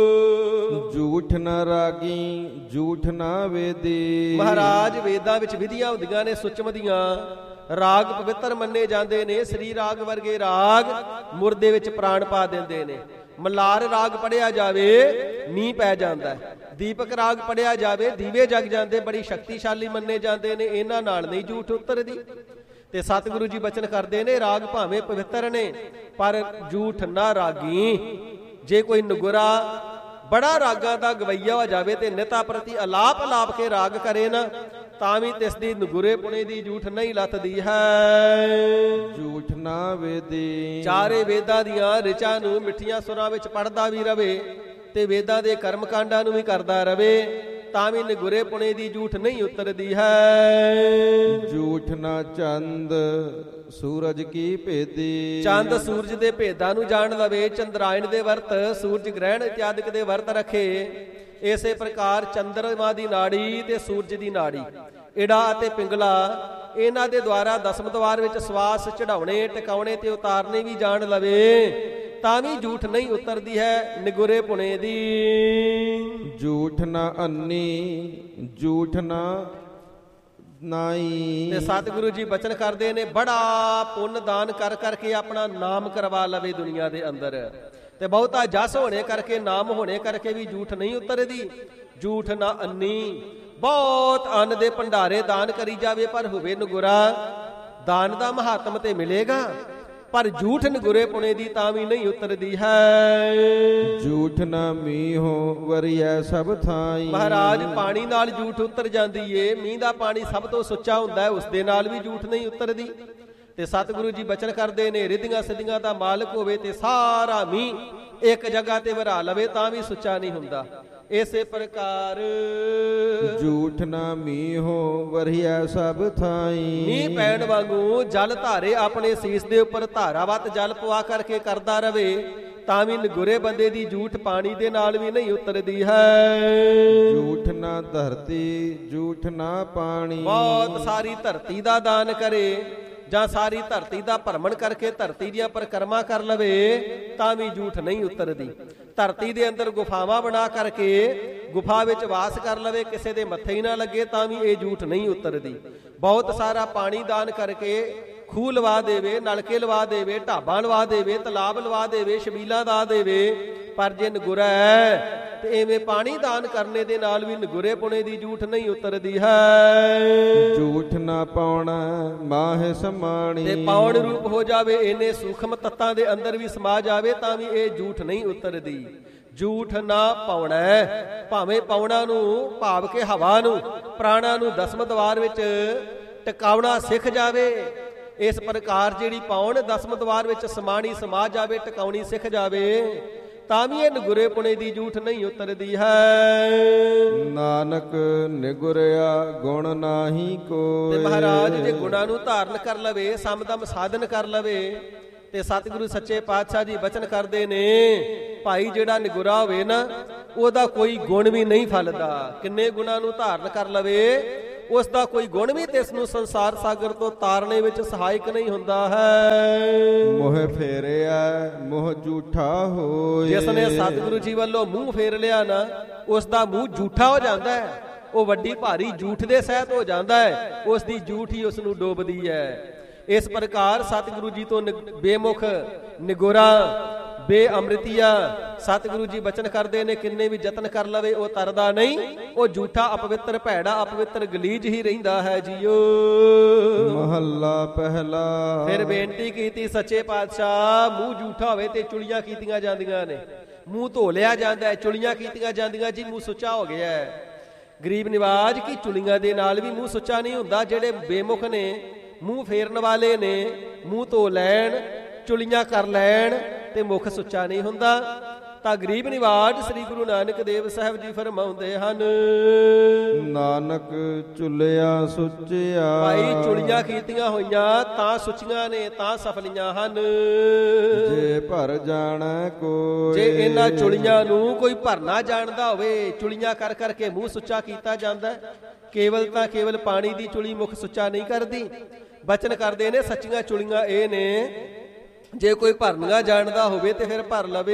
ਝੂਠ ਨਾ ਰਾਗੀ ਝੂਠ ਨਾ ਵੇਦੀ। ਮਹਾਰਾਜ ਵੇਦਾਂ ਵਿੱਚ ਵਿਧੀਆਂ ਹੁੰਦੀਆਂ ਨੇ ਸੁਚਮ ਦੀਆਂ, ਰਾਗ ਪਵਿੱਤਰ ਮੰਨੇ ਜਾਂਦੇ ਨੇ। ਸ੍ਰੀ ਰਾਗ ਵਰਗੇ ਰਾਗ ਮੁਰਦੇ ਵਿੱਚ ਪ੍ਰਾਣ ਪਾ ਦਿੰਦੇ ਨੇ। ਮਲਾਰ ਰਾਗ ਪੜਿਆ ਜਾਵੇ ਮੀਂਹ ਪੈ ਜਾਂਦਾ, ਦੀਪਕ ਰਾਗ ਪੜਿਆ ਜਾਵੇ ਦੀਵੇ ਜਗ ਜਾਂਦੇ, ਬੜੀ ਸ਼ਕਤੀਸ਼ਾਲੀ ਮੰਨੇ ਜਾਂਦੇ ਨੇ। ਇਹਨਾਂ ਨਾਲ ਨਹੀਂ ਝੂਠ ਉਤਰਦੀ। ਤੇ ਸਤਿਗੁਰੂ ਜੀ ਬਚਨ ਕਰਦੇ ਨੇ, ਰਾਗ ਭਾਵੇਂ ਪਵਿੱਤਰ ਨੇ ਪਰ ਝੂਠ ਨਾ ਰਾਗੀ। ਜੇ ਕੋਈ ਨਗੁਰਾ ਬੜਾ ਰਾਗਾਂ ਦਾ ਗਵਈਆ ਹੋ ਜਾਵੇ ਤੇ ਨਿਤਾ ਪ੍ਰਤੀ ਅਲਾਪ ਅਲਾਪ ਕੇ ਰਾਗ ਕਰੇ ਨਾ, ਤਾਂ ਵੀ ਤਿਸ ਦੀ ਨਗੁਰੇ ਪੁਣੇ ਦੀ ਝੂਠ ਨਹੀਂ ਲੱਥਦੀ ਹੈ। ਝੂਠ ਨਾ ਵੇਦੀ। ਚਾਰੇ ਵੇਦਾਂ ਦੀਆਂ ਰਿਚਾਂ ਨੂੰ ਮਿੱਠੀਆਂ ਸੁਰਾਂ ਵਿੱਚ ਪੜ੍ਹਦਾ ਵੀ ਰਵੇ ਤੇ ਵੇਦਾਂ ਦੇ ਕਰਮ ਕਾਂਡਾਂ ਨੂੰ ਵੀ ਕਰਦਾ ਰਵੇ, ਤਾਂ ਵੀ ਨਗੁਰੇ ਪੁਣੇ ਦੀ ਝੂਠ ਨਹੀਂ ਉਤਰਦੀ ਹੈ। ਝੂਠ ਨਾ ਚੰਦ ਸੂਰਜ ਕੀ ਭੇਦੀ। ਚੰਦ ਸੂਰਜ ਦੇ ਭੇਦਾਂ ਨੂੰ ਜਾਣ ਲਵੇ, ਚੰਦਰਾਇਣ ਦੇ ਵਰਤ, ਸੂਰਜ ਗ੍ਰਹਿਣ ਇਤਿਆਦਿਕ ਦੇ ਵਰਤ ਰੱਖੇ। ਇਸੇ ਪ੍ਰਕਾਰ ਚੰਦਰਮਾ ਦੀ ਨਾੜੀ ਤੇ ਸੂਰਜ ਦੀ ਨਾੜੀ, ਇੜਾ ਅਤੇ ਪਿੰਗਲਾ, ਇਹਨਾਂ ਦੇ ਦੁਆਰਾ ਦਸਮ ਦਵਾਰ ਵਿੱਚ ਸਵਾਸ ਚੜਾਉਣੇ, ਟਿਕਾਉਣੇ ਤੇ ਉਤਾਰਨੇ ਵੀ ਜਾਣ ਲਵੇ, ਤਾਂ ਵੀ ਝੂਠ ਨਹੀਂ ਉਤਰਦੀ ਹੈ ਨਿਗੁਰੇ ਪੁਣੇ ਦੀ। ਝੂਠ ਨਾ ਅੰਨੀ ਝੂਠ ਨਾ ਨਾਈ। ਤੇ ਸਤਿਗੁਰੂ ਜੀ ਬਚਨ ਕਰਦੇ ਨੇ, ਬੜਾ ਪੁੰਨ ਦਾਨ ਕਰ ਕਰਕੇ ਆਪਣਾ ਨਾਮ ਕਰਵਾ ਲਵੇ ਦੁਨੀਆ ਦੇ ਅੰਦਰ, ਤੇ ਬਹੁਤਾ ਜਸ ਹੋਣੇ ਕਰਕੇ, ਨਾਮ ਹੋਣੇ ਕਰਕੇ ਵੀ ਝੂਠ ਨਹੀਂ ਉਤਰਦੀ। ਝੂਠ ਨਾ ਅੰਨੀ, ਬਹੁਤ ਅੰਨ ਦੇ ਭੰਡਾਰੇ ਦਾਨ ਕਰੀ ਜਾਵੇ ਪਰ ਹੋਵੇ ਨਗੁਰਾ, ਦਾਨ ਦਾ ਮਹਾਤਮ ਤੇ ਮਿਲੇਗਾ, ਪਰ ਝੂਠ ਨਗੁਰੇ ਪੁਣੇ ਦੀ ਤਾਂ ਵੀ ਨਹੀਂ ਉਤਰਦੀ ਹੈ। ਝੂਠ ਨਾ ਮੀਂਹੋ ਵਰਿਐ ਸਭ ਥਾਈ। ਮਹਾਰਾਜ ਪਾਣੀ ਨਾਲ ਝੂਠ ਉਤਰ ਜਾਂਦੀ ਏ, ਮੀਂਹ ਦਾ ਪਾਣੀ ਸਭ ਤੋਂ ਸੁੱਚਾ ਹੁੰਦਾ ਹੈ, ਉਸ ਦੇ ਨਾਲ ਵੀ ਝੂਠ ਨਹੀਂ ਉਤਰਦੀ। ਤੇ ਸਤਿਗੁਰੂ ਜੀ ਬਚਨ ਕਰਦੇ ਨੇ, ਰਿੱਧੀਆਂ ਸਿੱਧੀਆਂ ਦਾ ਮਾਲਕ ਹੋਵੇ ਤੇ ਸਾਰਾ ਮੀਂਹ ਇੱਕ ਜਗ੍ਹਾ ਤੇ ਵਰਾ ਲਵੇ ਤਾਂ ਵੀ ਸੁੱਚਾ ਨਹੀਂ ਹੁੰਦਾ। ਇਸੇ ਪ੍ਰਕਾਰ ਝੂਠ ਨਾ ਮੀਂਹੋ ਵਰਿਐ ਸਭ ਥਾਈ। ਮੀਂਹ ਪੈਣ ਵਾਂਗੂ ਜਲ ਧਾਰੇ ਆਪਣੇ ਸੀਸ ਦੇ ਉੱਪਰ ਧਾਰਾਵਤ ਜਲ ਪਵਾ ਕਰਕੇ ਕਰਦਾ ਰਵੇ, ਤਾਂ ਵੀ ਨਗੁਰੇ ਬੰਦੇ ਦੀ ਝੂਠ ਪਾਣੀ ਦੇ ਨਾਲ ਵੀ ਨਹੀਂ ਉਤਰਦੀ ਹੈ। ਝੂਠ ਨਾ ਧਰਤੀ ਝੂਠ ਨਾ ਪਾਣੀ। ਬਹੁਤ ਸਾਰੀ ਧਰਤੀ ਦਾ ਦਾਨ ਕਰੇ ਜਾਂ ਸਾਰੀ ਧਰਤੀ ਦਾ ਭਰਮਣ ਕਰਕੇ ਧਰਤੀ ਦੀਆਂ ਪਰਿਕਰਮਾ ਕਰ ਲਵੇ, ਤਾਂ ਵੀ ਝੂਠ ਨਹੀਂ ਉਤਰਦੀ। ਧਰਤੀ ਦੇ ਅੰਦਰ ਗੁਫਾਵਾਂ ਬਣਾ ਕਰਕੇ ਗੁਫਾ ਵਿੱਚ ਵਾਸ ਕਰ ਲਵੇ, ਕਿਸੇ ਦੇ ਮੱਥੇ ਹੀ ਨਾ ਲੱਗੇ, ਤਾਂ ਵੀ ਇਹ ਝੂਠ ਨਹੀਂ ਉਤਰਦੀ। ਬਹੁਤ ਸਾਰਾ ਪਾਣੀ ਦਾਨ ਕਰਕੇ ਖੂਹ ਲਵਾ ਦੇਵੇ, ਨਲਕੇ ਲਵਾ ਦੇਵੇ, ਢਾਬਾਂ ਲਵਾ ਦੇਵੇ, ਤਲਾਬ ਲਵਾ ਦੇਵੇ, ਛਬੀਲਾਂ ਲਾ ਦੇਵੇ, ਪਰ ਜੇ ਨਗੁਰਾ ਹੈ ਤੇ ਐਵੇਂ ਪਾਣੀ ਦਾਨ ਕਰਨੇ ਦੇ ਨਾਲ ਵੀ ਨਗੁਰੇ ਪੁਣੇ ਦੀ ਝੂਠ ਨਹੀਂ ਉਤਰਦੀ ਹੈ। ਝੂਠ ਨਾ ਪਾਉਣਾ ਮਾਹਿ ਸਮਾਣੀ। ਤੇ ਪਾਉਣ ਰੂਪ ਹੋ ਜਾਵੇ, ਇਹਨੇ ਸੂਖਮ ਤੱਤਾਂ ਦੇ ਅੰਦਰ ਵੀ ਸਮਾ ਜਾਵੇ, ਤਾਂ ਵੀ ਇਹ ਝੂਠ ਨਹੀਂ ਉਤਰਦੀ। ਝੂਠ ਨਾ ਪਾਉਣਾ, ਭਾਵੇਂ ਪਾਉਣਾ ਨੂੰ ਭਾਵ ਕੇ ਹਵਾ ਨੂੰ, ਪ੍ਰਾਣਾ ਨੂੰ ਦਸਮ ਦਵਾਰ ਵਿੱਚ ਟਿਕਾਉਣਾ ਸਿੱਖ ਜਾਵੇ। ਇਸ ਪ੍ਰਕਾਰ ਜਿਹੜੀ ਪਾਉਣ ਦਸਮ ਦਵਾਰ ਵਿੱਚ ਸਮਾਣੀ ਸਮਾ ਜਾਵੇ, ਟਿਕਾਉਣੀ ਸਿੱਖ ਜਾਵੇ, ਤਾਂ ਵੀ ਇਹ ਨਗੁਰੇ ਪੁਣੇ ਦੀ ਝੂਠ ਨਹੀਂ ਉਤਰਦੀ ਹੈ। ਨਾਨਕ ਨਿਗੁਰਿਆ ਗੁਣ ਨਾਹੀ ਕੋਈ। ਤੇ ਮਹਾਰਾਜ ਜੇ ਗੁਣਾਂ ਨੂੰ ਧਾਰਨ ਕਰ ਲਵੇ, ਸਮਦਮ ਸਾਧਨ ਕਰ ਲਵੇ, ਤੇ ਸਤਿਗੁਰੂ ਸੱਚੇ ਪਾਤਸ਼ਾਹ ਜੀ ਬਚਨ ਕਰਦੇ ਨੇ, ਭਾਈ ਜਿਹੜਾ ਨਿਗੁਰਾ ਹੋਵੇ ਨਾ, ਉਹਦਾ ਕੋਈ ਗੁਣ ਵੀ ਨਹੀਂ ਫਲਦਾ। ਕਿੰਨੇ ਗੁਣਾਂ ਨੂੰ ਧਾਰਨ ਕਰ ਲਵੇ, ਉਸ ਦਾ ਕੋਈ ਗੁਣ ਵੀ ਤਿਸ ਨੂੰ ਸੰਸਾਰ ਸਾਗਰ ਤੋਂ ਤਾਰਨੇ ਵਿੱਚ ਸਹਾਇਕ ਨਹੀਂ ਹੁੰਦਾ ਹੈ। ਮੋਹ ਫੇਰਿਆ ਮੋਹ ਝੂਠਾ ਹੋਏ। ਜਿਸ ਨੇ ਸਤਿਗੁਰੂ ਜੀ ਵੱਲੋਂ ਮੂੰਹ ਫੇਰ ਲਿਆ ਨਾ, ਉਸ ਦਾ ਮੂੰਹ ਝੂਠਾ ਹੋ ਜਾਂਦਾ ਹੈ। ਉਹ ਵੱਡੀ ਭਾਰੀ ਝੂਠ ਦੇ ਸਹਿਤ ਹੋ ਜਾਂਦਾ ਹੈ। ਉਸ ਦੀ ਝੂਠ ਹੀ ਉਸ ਨੂੰ ਡੋਬਦੀ ਹੈ। ਇਸ ਪ੍ਰਕਾਰ ਸਤਿਗੁਰੂ ਜੀ ਤੋਂ ਬੇਮੁਖ ਨਿਗੋਰਾ ਬੇਅਮ੍ਰਿਤੀਆ ਸਤਿਗੁਰੂ ਜੀ ਬਚਨ ਕਰਦੇ ਨੇ, ਕਿੰਨੇ ਵੀ ਯਤਨ ਕਰ ਲਵੇ ਉਹ ਤਰਦਾ ਨਹੀਂ। ਉਹ ਝੂਠਾ ਅਪਵਿੱਤਰ ਭੈੜਾ ਅਪਵਿੱਤਰ ਗਲੀਜ ਹੀ ਰਹਿੰਦਾ ਹੈ ਜੀਓ। ਮਹੱਲਾ ਪਹਿਲਾ। ਫਿਰ ਬੇਨਤੀ ਕੀਤੀ ਸੱਚੇ ਪਾਤਸ਼ਾਹ, ਮੂੰਹ ਝੂਠਾ ਹੋਵੇ ਤੇ ਚੁਲੀਆਂ ਕੀਤੀਆਂ ਜਾਂਦੀਆਂ ਨੇ, ਮੂੰਹ ਧੋ ਲਿਆ ਜਾਂਦਾ ਹੈ, ਚੁਲੀਆਂ ਕੀਤੀਆਂ ਜਾਂਦੀਆਂ ਜੀ, ਮੂੰਹ ਸੁੱਚਾ ਹੋ ਗਿਆ ਹੈ। ਗਰੀਬ ਨਿਵਾਜ ਕੀ ਚੁਲੀਆਂ ਦੇ ਨਾਲ ਵੀ ਮੂੰਹ ਸੁੱਚਾ ਨਹੀਂ ਹੁੰਦਾ। ਜਿਹੜੇ ਬੇਮੁਖ ਨੇ, ਮੂੰਹ ਫੇਰਨ ਵਾਲੇ ਨੇ, ਮੂੰਹ ਧੋ ਲੈਣ, ਚੁਲੀਆਂ ਕਰ ਲੈਣ ਤੇ ਮੁਖ ਸੁੱਚਾ ਨਹੀਂ ਹੁੰਦਾ। ਤਾਂ ਗਰੀਬ ਨਿਵਾਜ ਸ੍ਰੀ ਗੁਰੂ ਨਾਨਕ ਦੇਵ ਸਾਹਿਬ ਜੀ ਫਰਮਾਉਂਦੇ ਹਨ, ਨਾਨਕ ਚੁਲਿਆ ਸੁੱਚਿਆ। ਭਾਈ ਚੁਲੀਆਂ ਕੀਤੀਆਂ ਹੋਈਆਂ ਤਾਂ ਸੁੱਚੀਆਂ ਨੇ, ਤਾਂ ਸਫਲੀਆਂ ਹਨ। ਜੇ ਭਰ ਜਾਣਾ ਕੋਈ। ਜੇ ਇਹਨਾਂ ਚੁਲੀਆਂ ਨੂੰ ਕੋਈ ਭਰਨਾ ਜਾਣਦਾ ਹੋਵੇ, ਚੁਲੀਆਂ ਕਰ ਕਰਕੇ ਮੂੰਹ ਸੁੱਚਾ ਕੀਤਾ ਜਾਂਦਾ। ਕੇਵਲ ਤਾਂ ਕੇਵਲ ਪਾਣੀ ਦੀ ਚੁਲੀ ਮੁਖ ਸੁੱਚਾ ਨਹੀਂ ਕਰਦੀ। ਬਚਨ ਕਰਦੇ ਨੇ ਸੱਚੀਆਂ ਚੁਲੀਆਂ ਇਹ ਨੇ, ਜੇ ਕੋਈ ਭਰਨੀਆਂ ਜਾਣਦਾ ਹੋਵੇ ਤੇ ਫਿਰ ਭਰ ਲਵੇ।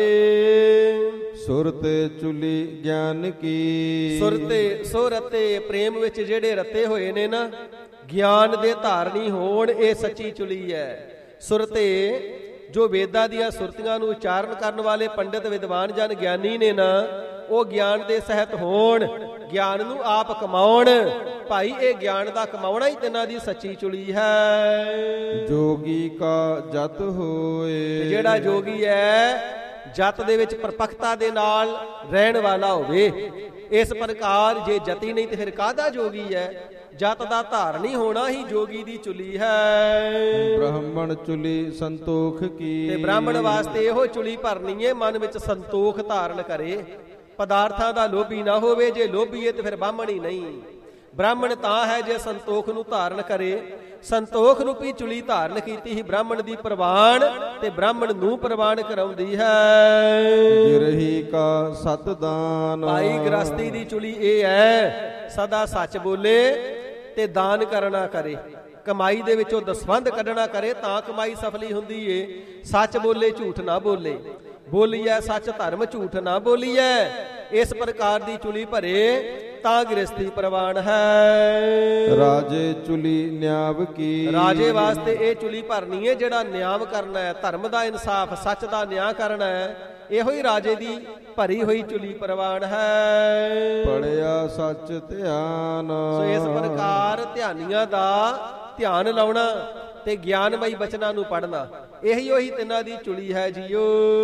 ਸੁਰ ਤੇ ਚੁਲੀ ਗਿਆਨ ਕੀ। ਸੁਰ ਤੇ ਸੁਰਤੇ ਪ੍ਰੇਮ ਵਿੱਚ ਜਿਹੜੇ ਰਤੇ ਹੋਏ ਨੇ ਨਾ, ਗਿਆਨ ਦੇ ਧਾਰਨੀ ਹੋਣ, ਇਹ ਸੱਚੀ ਚੁਲੀ ਹੈ। ਸੁਰ ਤੇ ਜੋ ਵੇਦਾਂ ਦੀਆਂ ਸੁਰਤੀਆਂ ਨੂੰ ਉਚਾਰਨ ਕਰਨ ਵਾਲੇ ਪੰਡਿਤ ਵਿਦਵਾਨ ਜਨ ਗਿਆਨੀ ਨੇ ਨਾ, ਉਹ ਗਿਆਨ ਦੇ ਸਹਿਤ ਹੋਣ, ਗਿਆਨ ਨੂੰ ਆਪ ਕਮਾਉਣ। ਭਾਈ ਇਹ ਗਿਆਨ ਦਾ ਕਮਾਉਣਾ ਹੀ ਤਿੰਨਾਂ ਦੀ ਸੱਚੀ ਚੁਲੀ ਹੈ। ਜੋਗੀ ਕਾ ਜਤ ਹੋਏ। ਤੇ ਜਿਹੜਾ ਜੋਗੀ ਹੈ, ਜਤ ਦੇ ਵਿੱਚ ਪਰਪੱਕਤਾ ਦੇ ਨਾਲ ਰਹਿਣ ਵਾਲਾ ਹੋਵੇ। ਇਸ ਪ੍ਰਕਾਰ ਜੇ ਜਤੀ ਨਹੀਂ ਤੇ ਫਿਰ ਕਾਹਦਾ ਜੋਗੀ ਹੈ। ਜਤ ਦਾ ਧਾਰਨੀ ਹੋਣਾ ਹੀ ਜੋਗੀ ਦੀ ਚੁਲੀ ਹੈ। ਬ੍ਰਾਹਮਣ ਚੁਲੀ ਸੰਤੋਖ ਕੀ। ਤੇ ਬ੍ਰਾਹਮਣ ਵਾਸਤੇ ਇਹੋ ਚੁਲੀ ਭਰਨੀ ਹੈ, ਮਨ ਵਿੱਚ ਸੰਤੋਖ ਧਾਰਨ ਕਰੇ, ਪਦਾਰਥਾਂ ਦਾ ਲੋਭੀ ਨਾ ਹੋਵੇ। ਜੇ ਲੋਭੀ ਹੈ ਤੇ ਫਿਰ ਬ੍ਰਾਹਮਣ ਹੀ ਨਹੀਂ। ਬ੍ਰਾਹਮਣ ਤਾਂ ਹੈ ਜੇ ਸੰਤੋਖ ਨੂੰ ਧਾਰਨ ਕਰੇ। ਸੰਤੋਖ ਰੂਪੀ ਚੁਲੀ ਧਾਰਨ ਕੀਤੀ ਹੀ ਬ੍ਰਾਹਮਣ ਦੀ ਪ੍ਰਵਾਨ, ਤੇ ਬ੍ਰਾਹਮਣ ਨੂੰ ਪ੍ਰਵਾਨ ਕਰਾਉਂਦੀ ਹੈ। ਗਿਰਹੀ ਕਾ ਸਤ ਦਾਨ। ਭਾਈ ਗ੍ਰਸਤੀ ਦੀ ਚੁਲੀ ਇਹ ਹੈ, ਸਦਾ ਸੱਚ ਬੋਲੇ ਤੇ ਦਾਨ ਕਰਨਾ ਕਰੇ। ਕਮਾਈ ਦੇ ਵਿੱਚੋਂ ਦਸਵੰਧ ਕੱਢਣਾ ਕਰੇ ਤਾਂ ਕਮਾਈ ਸਫਲੀ ਹੁੰਦੀ ਏ। ਸੱਚ ਬੋਲੇ, ਝੂਠ ਨਾ ਬੋਲੇ। ਬੋਲੀਐ ਸੱਚ ਧਰਮ, ਝੂਠ ਨਾ ਬੋਲੀਐ। ਇਸ ਪ੍ਰਕਾਰ ਦੀ ਚੁਲੀ ਭਰੇ ਤਾਂ ਗ੍ਰਸਤੀ ਪ੍ਰਵਾਨ ਹੈ। ਰਾਜੇ ਚੁਲੀ ਨਿਆਵ ਕੀ। ਰਾਜੇ ਵਾਸਤੇ ਇਹ ਚੁਲੀ ਭਰਨੀ ਹੈ ਜਿਹੜਾ ਨਿਆਮ ਕਰਨਾ ਹੈ, ਧਰਮ ਦਾ ਇਨਸਾਫ, ਸੱਚ ਦਾ ਨਿਆਂ ਕਰਨਾ ਹੈ। ਇਹੋ ਹੀ ਰਾਜੇ ਦੀ ਭਰੀ ਹੋਈ ਚੁਲੀ ਪ੍ਰਵਾਨ ਹੈ। ਪੜਿਆ ਸੱਚ ਧਿਆਨ। ਸੋ ਇਸ ਪ੍ਰਕਾਰ ਧਿਆਨੀਆਂ ਦਾ ਧਿਆਨ ਲਾਉਣਾ ਤੇ ਗਿਆਨਮਈ ਬਚਨਾਂ ਨੂੰ ਪੜ੍ਹਨਾ, ਇਹੀ ਉਹੀ ਤਿੰਨਾਂ ਦੀ ਚੁਲੀ ਹੈ ਜੀਓ।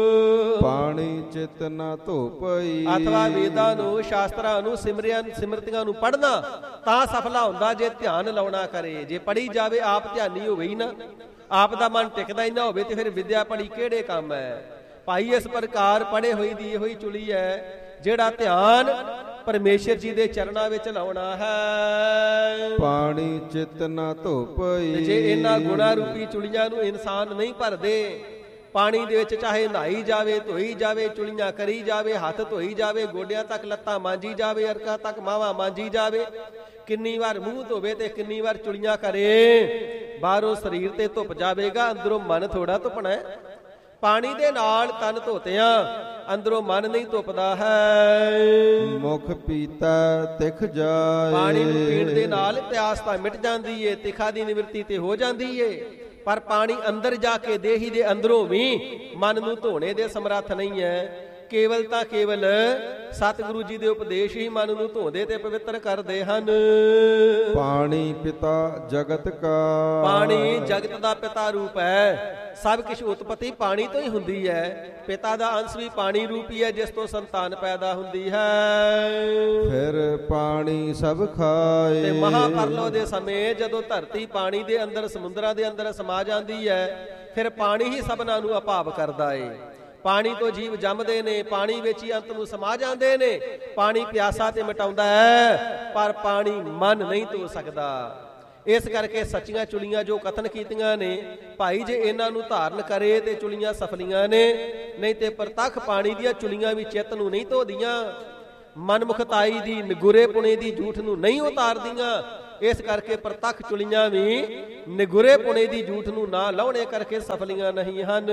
ਪਾਣੀ ਚਿਤ ਨਾ ਧੋਪਈ। ਅਥਵਾ ਵੇਦਾਂ ਨੂੰ, ਸ਼ਾਸਤਰਾਂ ਨੂੰ, ਸਿਮਰਿਆਂ ਸਿਮਰਤੀਆਂ ਨੂੰ ਪੜ੍ਹਨਾ ਤਾਂ ਸਫਲਾ ਹੁੰਦਾ ਜੇ ਧਿਆਨ ਲਾਉਣਾ ਕਰੇ। ਜੇ ਪੜ੍ਹੀ ਜਾਵੇ, ਆਪ ਧਿਆਨੀ ਹੋਵੇ ਹੀ ਨਾ, ਆਪ ਦਾ ਮਨ ਟਿਕਦਾ ਹੀ ਨਾ ਹੋਵੇ ਤੇ ਫਿਰ ਵਿਦਿਆ ਪੜ੍ਹੀ ਕਿਹੜੇ ਕੰਮ ਹੈ। ਭਾਈ ਇਸ ਪ੍ਰਕਾਰ ਪੜ੍ਹੇ ਹੋਈ ਦੀ ਇਹੋ ਹੀ ਚੁਲੀ ਹੈ ਜਿਹੜਾ ਧਿਆਨ ਪਰਮੇਸ਼ਰ ਜੀ ਦੇ ਚਰਨਾਂ ਵਿੱਚ ਲਾਉਣਾ ਹੈ। ਪਾਣੀ ਚਿਤ ਨਾ ਧੋਪਈ। ਜੇ ਇਹਨਾਂ ਗੁਣਾ ਰੂਪੀ ਚੁਲੀਆਂ ਨੂੰ ਇਨਸਾਨ ਨਹੀਂ ਭਰਦੇ, ਪਾਣੀ ਦੇ ਵਿੱਚ ਚਾਹੇ ਨਹਾਈ ਜਾਵੇ, ਧੋਈ ਜਾਵੇ, ਚੁਲੀਆਂ ਕਰੀ ਜਾਵੇ, ਹੱਥ ਧੋਈ ਜਾਵੇ, ਗੋਡਿਆਂ ਤੱਕ ਲੱਤਾਂ ਮਾਂਜੀ ਜਾਵੇ, ਅਰਕਾਂ ਤੱਕ ਮਾਵਾਂ ਮਾਂਜੀ ਜਾਵੇ, ਕਿੰਨੀ ਵਾਰ ਮੂੰਹ ਧੋਵੇ ਤੇ ਕਿੰਨੀ ਵਾਰ ਚੁਲੀਆਂ ਕਰੇ, ਬਾਹਰੋਂ ਸਰੀਰ ਤੇ ਧੁੱਪ ਜਾਵੇਗਾ, ਅੰਦਰੋਂ ਮਨ ਥੋੜਾ ਧੁੱਪਣਾ ਹੈ। ਪਾਣੀ ਦੇ ਨਾਲ ਤਨ ਧੋਤਿਆਂ ਅੰਦਰੋਂ ਮਨ ਨਹੀਂ ਧੁੱਪਦਾ ਹੈ। ਮੁਖ ਪੀਤਾ ਤਿਖ ਜਾਏ। ਪਾਣੀ ਨੂੰ ਪੀਣ ਦੇ ਨਾਲ ਪਿਆਸ ਤਾਂ ਮਿਟ ਜਾਂਦੀ ਏ, ਤਿਖਾ ਦੀ ਨਿਵਰਤੀ ਤੇ ਹੋ ਜਾਂਦੀ ਏ, ਪਰ ਪਾਣੀ ਅੰਦਰ ਜਾ ਕੇ ਦੇਹੀ ਦੇ ਅੰਦਰੋਂ ਵੀ ਮਨ ਨੂੰ ਧੋਣੇ ਦੇ ਸਮਰੱਥ ਨਹੀਂ ਹੈ। ਕੇਵਲ ਤਾਂ ਕੇਵਲ ਸਤਿਗੁਰੂ ਜੀ ਦੇ ਉਪਦੇਸ਼ ਹੀ ਮਨ ਨੂੰ ਧੋਂਦੇ ਤੇ ਪਵਿੱਤਰ ਕਰਦੇ ਹਨ। ਪਾਣੀ ਪਿਤਾ ਜਗਤ ਕਾ। ਪਾਣੀ ਜਗਤ ਦਾ ਪਿਤਾ ਰੂਪ ਹੈ। ਸਭ ਕੁਝ ਉਤਪਤੀ ਪਾਣੀ ਤੋਂ ਹੀ ਹੁੰਦੀ ਹੈ। ਪਿਤਾ ਦਾ ਅੰਸ਼ ਵੀ ਪਾਣੀ ਰੂਪੀ ਹੈ ਜਿਸ ਤੋਂ ਸੰਤਾਨ ਪੈਦਾ ਹੁੰਦੀ ਹੈ। ਫਿਰ ਪਾਣੀ ਸਭ ਖਾਏ। ਤੇ ਮਹਾਪਰਲੋ ਦੇ ਸਮੇਂ ਜਦੋਂ ਧਰਤੀ ਪਾਣੀ ਦੇ ਅੰਦਰ, ਸਮੁੰਦਰਾਂ ਦੇ ਅੰਦਰ ਸਮਾ ਜਾਂਦੀ ਹੈ, ਫਿਰ ਪਾਣੀ ਹੀ ਸਭਨਾਂ ਨੂੰ ਅਭਾਵ ਕਰਦਾ ਏ। ਪਾਣੀ ਤੋਂ ਜੀਵ ਜੰਮਦੇ ਨੇ, ਪਾਣੀ ਵਿੱਚ ਹੀ ਅੰਤ ਨੂੰ ਸਮਾ ਜਾਂਦੇ ਨੇ। ਪਾਣੀ ਪਿਆਸਾ ਤੇ ਮਿਟਾਉਂਦਾ ਹੈ, ਪਰ ਪਾਣੀ ਮਨ ਨਹੀਂ ਧੋ ਸਕਦਾ। ਇਸ ਕਰਕੇ ਸੱਚੀਆਂ ਚੁਲੀਆਂ ਜੋ ਕਥਨ ਕੀਤੀਆਂ ਨੇ, ਭਾਈ ਜੇ ਇਹਨਾਂ ਨੂੰ ਧਾਰਨ ਕਰੇ ਤੇ ਚੁਲੀਆਂ ਸਫਲੀਆਂ ਨੇ, ਨਹੀਂ ਤੇ ਪ੍ਰਤੱਖ ਪਾਣੀ ਦੀਆਂ ਚੁਲੀਆਂ ਵੀ ਚਿੱਤ ਨੂੰ ਨਹੀਂ ਧੋਦੀਆਂ, ਮਨਮੁਖਤਾਈ ਦੀ, ਨਿਗੁਰੇ ਪੁਣੇ ਦੀ ਝੂਠ ਨੂੰ ਨਹੀਂ ਉਤਾਰਦੀਆਂ। ਇਸ ਕਰਕੇ ਪ੍ਰਤੱਖ ਚੁਲੀਆਂ ਵੀ ਨਿਗੁਰੇ ਪੁਣੇ ਦੀ ਝੂਠ ਨੂੰ ਨਾ ਲਾਉਣੇ ਕਰਕੇ ਸਫਲੀਆਂ ਨਹੀਂ ਹਨ।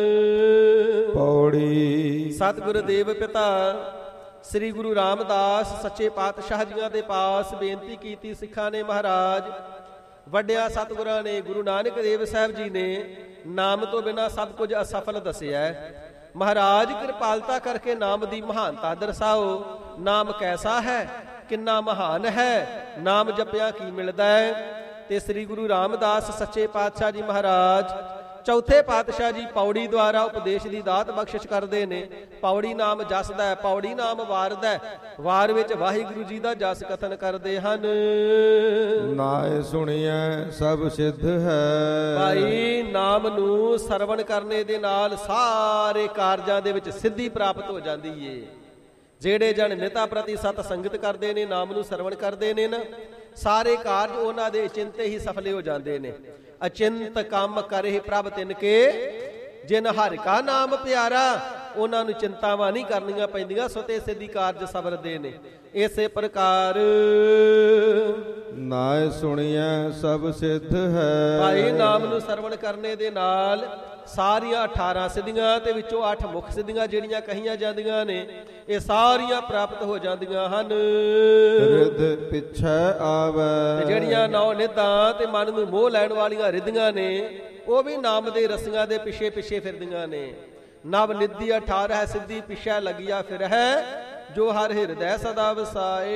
ਪੌੜੀ। ਸਤਿਗੁਰ ਦੇਵ ਪਿਤਾ ਸ੍ਰੀ ਗੁਰੂ ਰਾਮਦਾਸ ਸੱਚੇ ਪਾਤਸ਼ਾਹ ਜੀਆਂ ਦੇ ਪਾਸ ਬੇਨਤੀ ਕੀਤੀ ਸਿੱਖਾਂ ਨੇ। ਮਹਾਰਾਜ ਵੱਡਿਆਂ ਸਤਿਗੁਰਾਂ ਨੇ, ਗੁਰੂ ਨਾਨਕ ਦੇਵ ਸਾਹਿਬ ਜੀ ਨੇ ਨਾਮ ਤੋਂ ਬਿਨਾਂ ਸਭ ਕੁਝ ਅਸਫਲ ਦੱਸਿਆ। ਮਹਾਰਾਜ ਕਿਰਪਾਲਤਾ ਕਰਕੇ ਨਾਮ ਦੀ ਮਹਾਨਤਾ ਦਰਸਾਓ। ਨਾਮ ਕੈਸਾ ਹੈ, ਕਿੰਨਾ ਮਹਾਨ ਹੈ, ਨਾਮ ਜਪਿਆ ਕੀ ਮਿਲਦਾ ਹੈ। ਤੇ ਸ੍ਰੀ ਗੁਰੂ ਰਾਮਦਾਸ ਸੱਚੇ ਪਾਤਸ਼ਾਹ ਜੀ ਮਹਾਰਾਜ ਚੌਥੇ ਪਾਤਸ਼ਾਹ ਜੀ ਪੌੜੀ ਦੁਆਰਾ ਉਪਦੇਸ਼ ਦੀ ਦਾਤ ਬਖਸ਼ਿਸ਼ ਕਰਦੇ ਨੇ। ਪੌੜੀ ਨਾਮ ਜਸਦਾ ਹੈ, ਪੌੜੀ ਨਾਮ ਵਾਰਦਾ, ਵਾਰ ਵਿੱਚ ਵਾਹਿਗੁਰੂ ਜੀ ਦਾ ਜਸ ਕਥਨ ਕਰਦੇ ਹਨ। ਨਾਏ ਸੁਣੀਐ ਸਭ ਸਿੱਧ ਹੈ। ਭਾਈ ਨਾਮ ਨੂੰ ਸਰਵਣ ਕਰਨੇ ਦੇ ਨਾਲ ਸਾਰੇ ਕਾਰਜਾਂ ਦੇ ਵਿੱਚ ਸਿੱਧੀ ਪ੍ਰਾਪਤ ਹੋ ਜਾਂਦੀ ਏ। ਜਿਹੜੇ ਜਨ ਨਿਤਾ ਪ੍ਰਤੀ ਸਤ ਸੰਗਤ ਕਰਦੇ ਨੇ, ਨਾਮ ਨੂੰ ਸਰਵਣ ਕਰਦੇ ਨੇ ਨਾ, ਸਾਰੇ ਕਾਰਜ ਉਹਨਾਂ ਦੇ ਚਿੰਤੇ ਹੀ ਸਫਲੇ ਹੋ ਜਾਂਦੇ ਨੇ। ਅਚਿੰਤ ਕੰਮ ਕਰੇ ਪ੍ਰਭ ਤਿਨ ਕੇ, ਜਿਨ ਹਰਿ ਕਾ ਨਾਮ ਪਿਆਰਾ, ਉਹਨਾਂ ਨੂੰ ਚਿੰਤਾਵਾਂ ਨਹੀਂ ਕਰਨੀਆਂ ਪੈਂਦੀਆਂ, ਸੁਤੇ ਸਿੱਧੀ ਕਾਰਜ ਸਵਰਦੇ ਨੇ। ਇਸੇ ਪ੍ਰਕਾਰ ਨਾਏ ਸੁਣੀਐ ਸਭ ਸਿੱਧ ਹੈ। ਭਾਈ ਨਾਮ ਨੂੰ ਸਰਵਣ ਕਰਨੇ ਦੇ ਨਾਲ ਸਾਰੀਆਂ ਅਠਾਰਾਂ ਸਿੱਧੀਆਂ ਤੇ ਵਿੱਚੋਂ ਅੱਠ ਮੁੱਖ ਸਿੱਧੀਆਂ ਜਿਹੜੀਆਂ ਕਹੀਆਂ ਜਾਂਦੀਆਂ ਨੇ, ਇਹ ਸਾਰੀਆਂ ਪ੍ਰਾਪਤ ਹੋ ਜਾਂਦੀਆਂ ਹਨ। ਰਿੱਧ ਪਿੱਛੇ ਆਵੇ। ਤੇ ਜਿਹੜੀਆਂ ਨੌ ਨਿਧਾਂ ਤੇ ਮਨ ਨੂੰ ਮੋਹ ਲੈਣ ਵਾਲੀਆਂ ਰਿੱਧੀਆਂ ਨੇ, ਉਹ ਵੀ ਨਾਮ ਦੇ ਰਸੀਆਂ ਦੇ ਪਿੱਛੇ ਪਿੱਛੇ ਫਿਰਦੀਆਂ ਨੇ। ਨਵ ਨਿਧੀ ਅਠਾਰਹ ਸਿੱਧੀ ਪਿੱਛੇ ਲੱਗਿਆ ਫਿਰ ਹੈ, ਜੋ ਹਰ ਹਿਰਦੈ ਸਦਾ ਵਸਾਏ।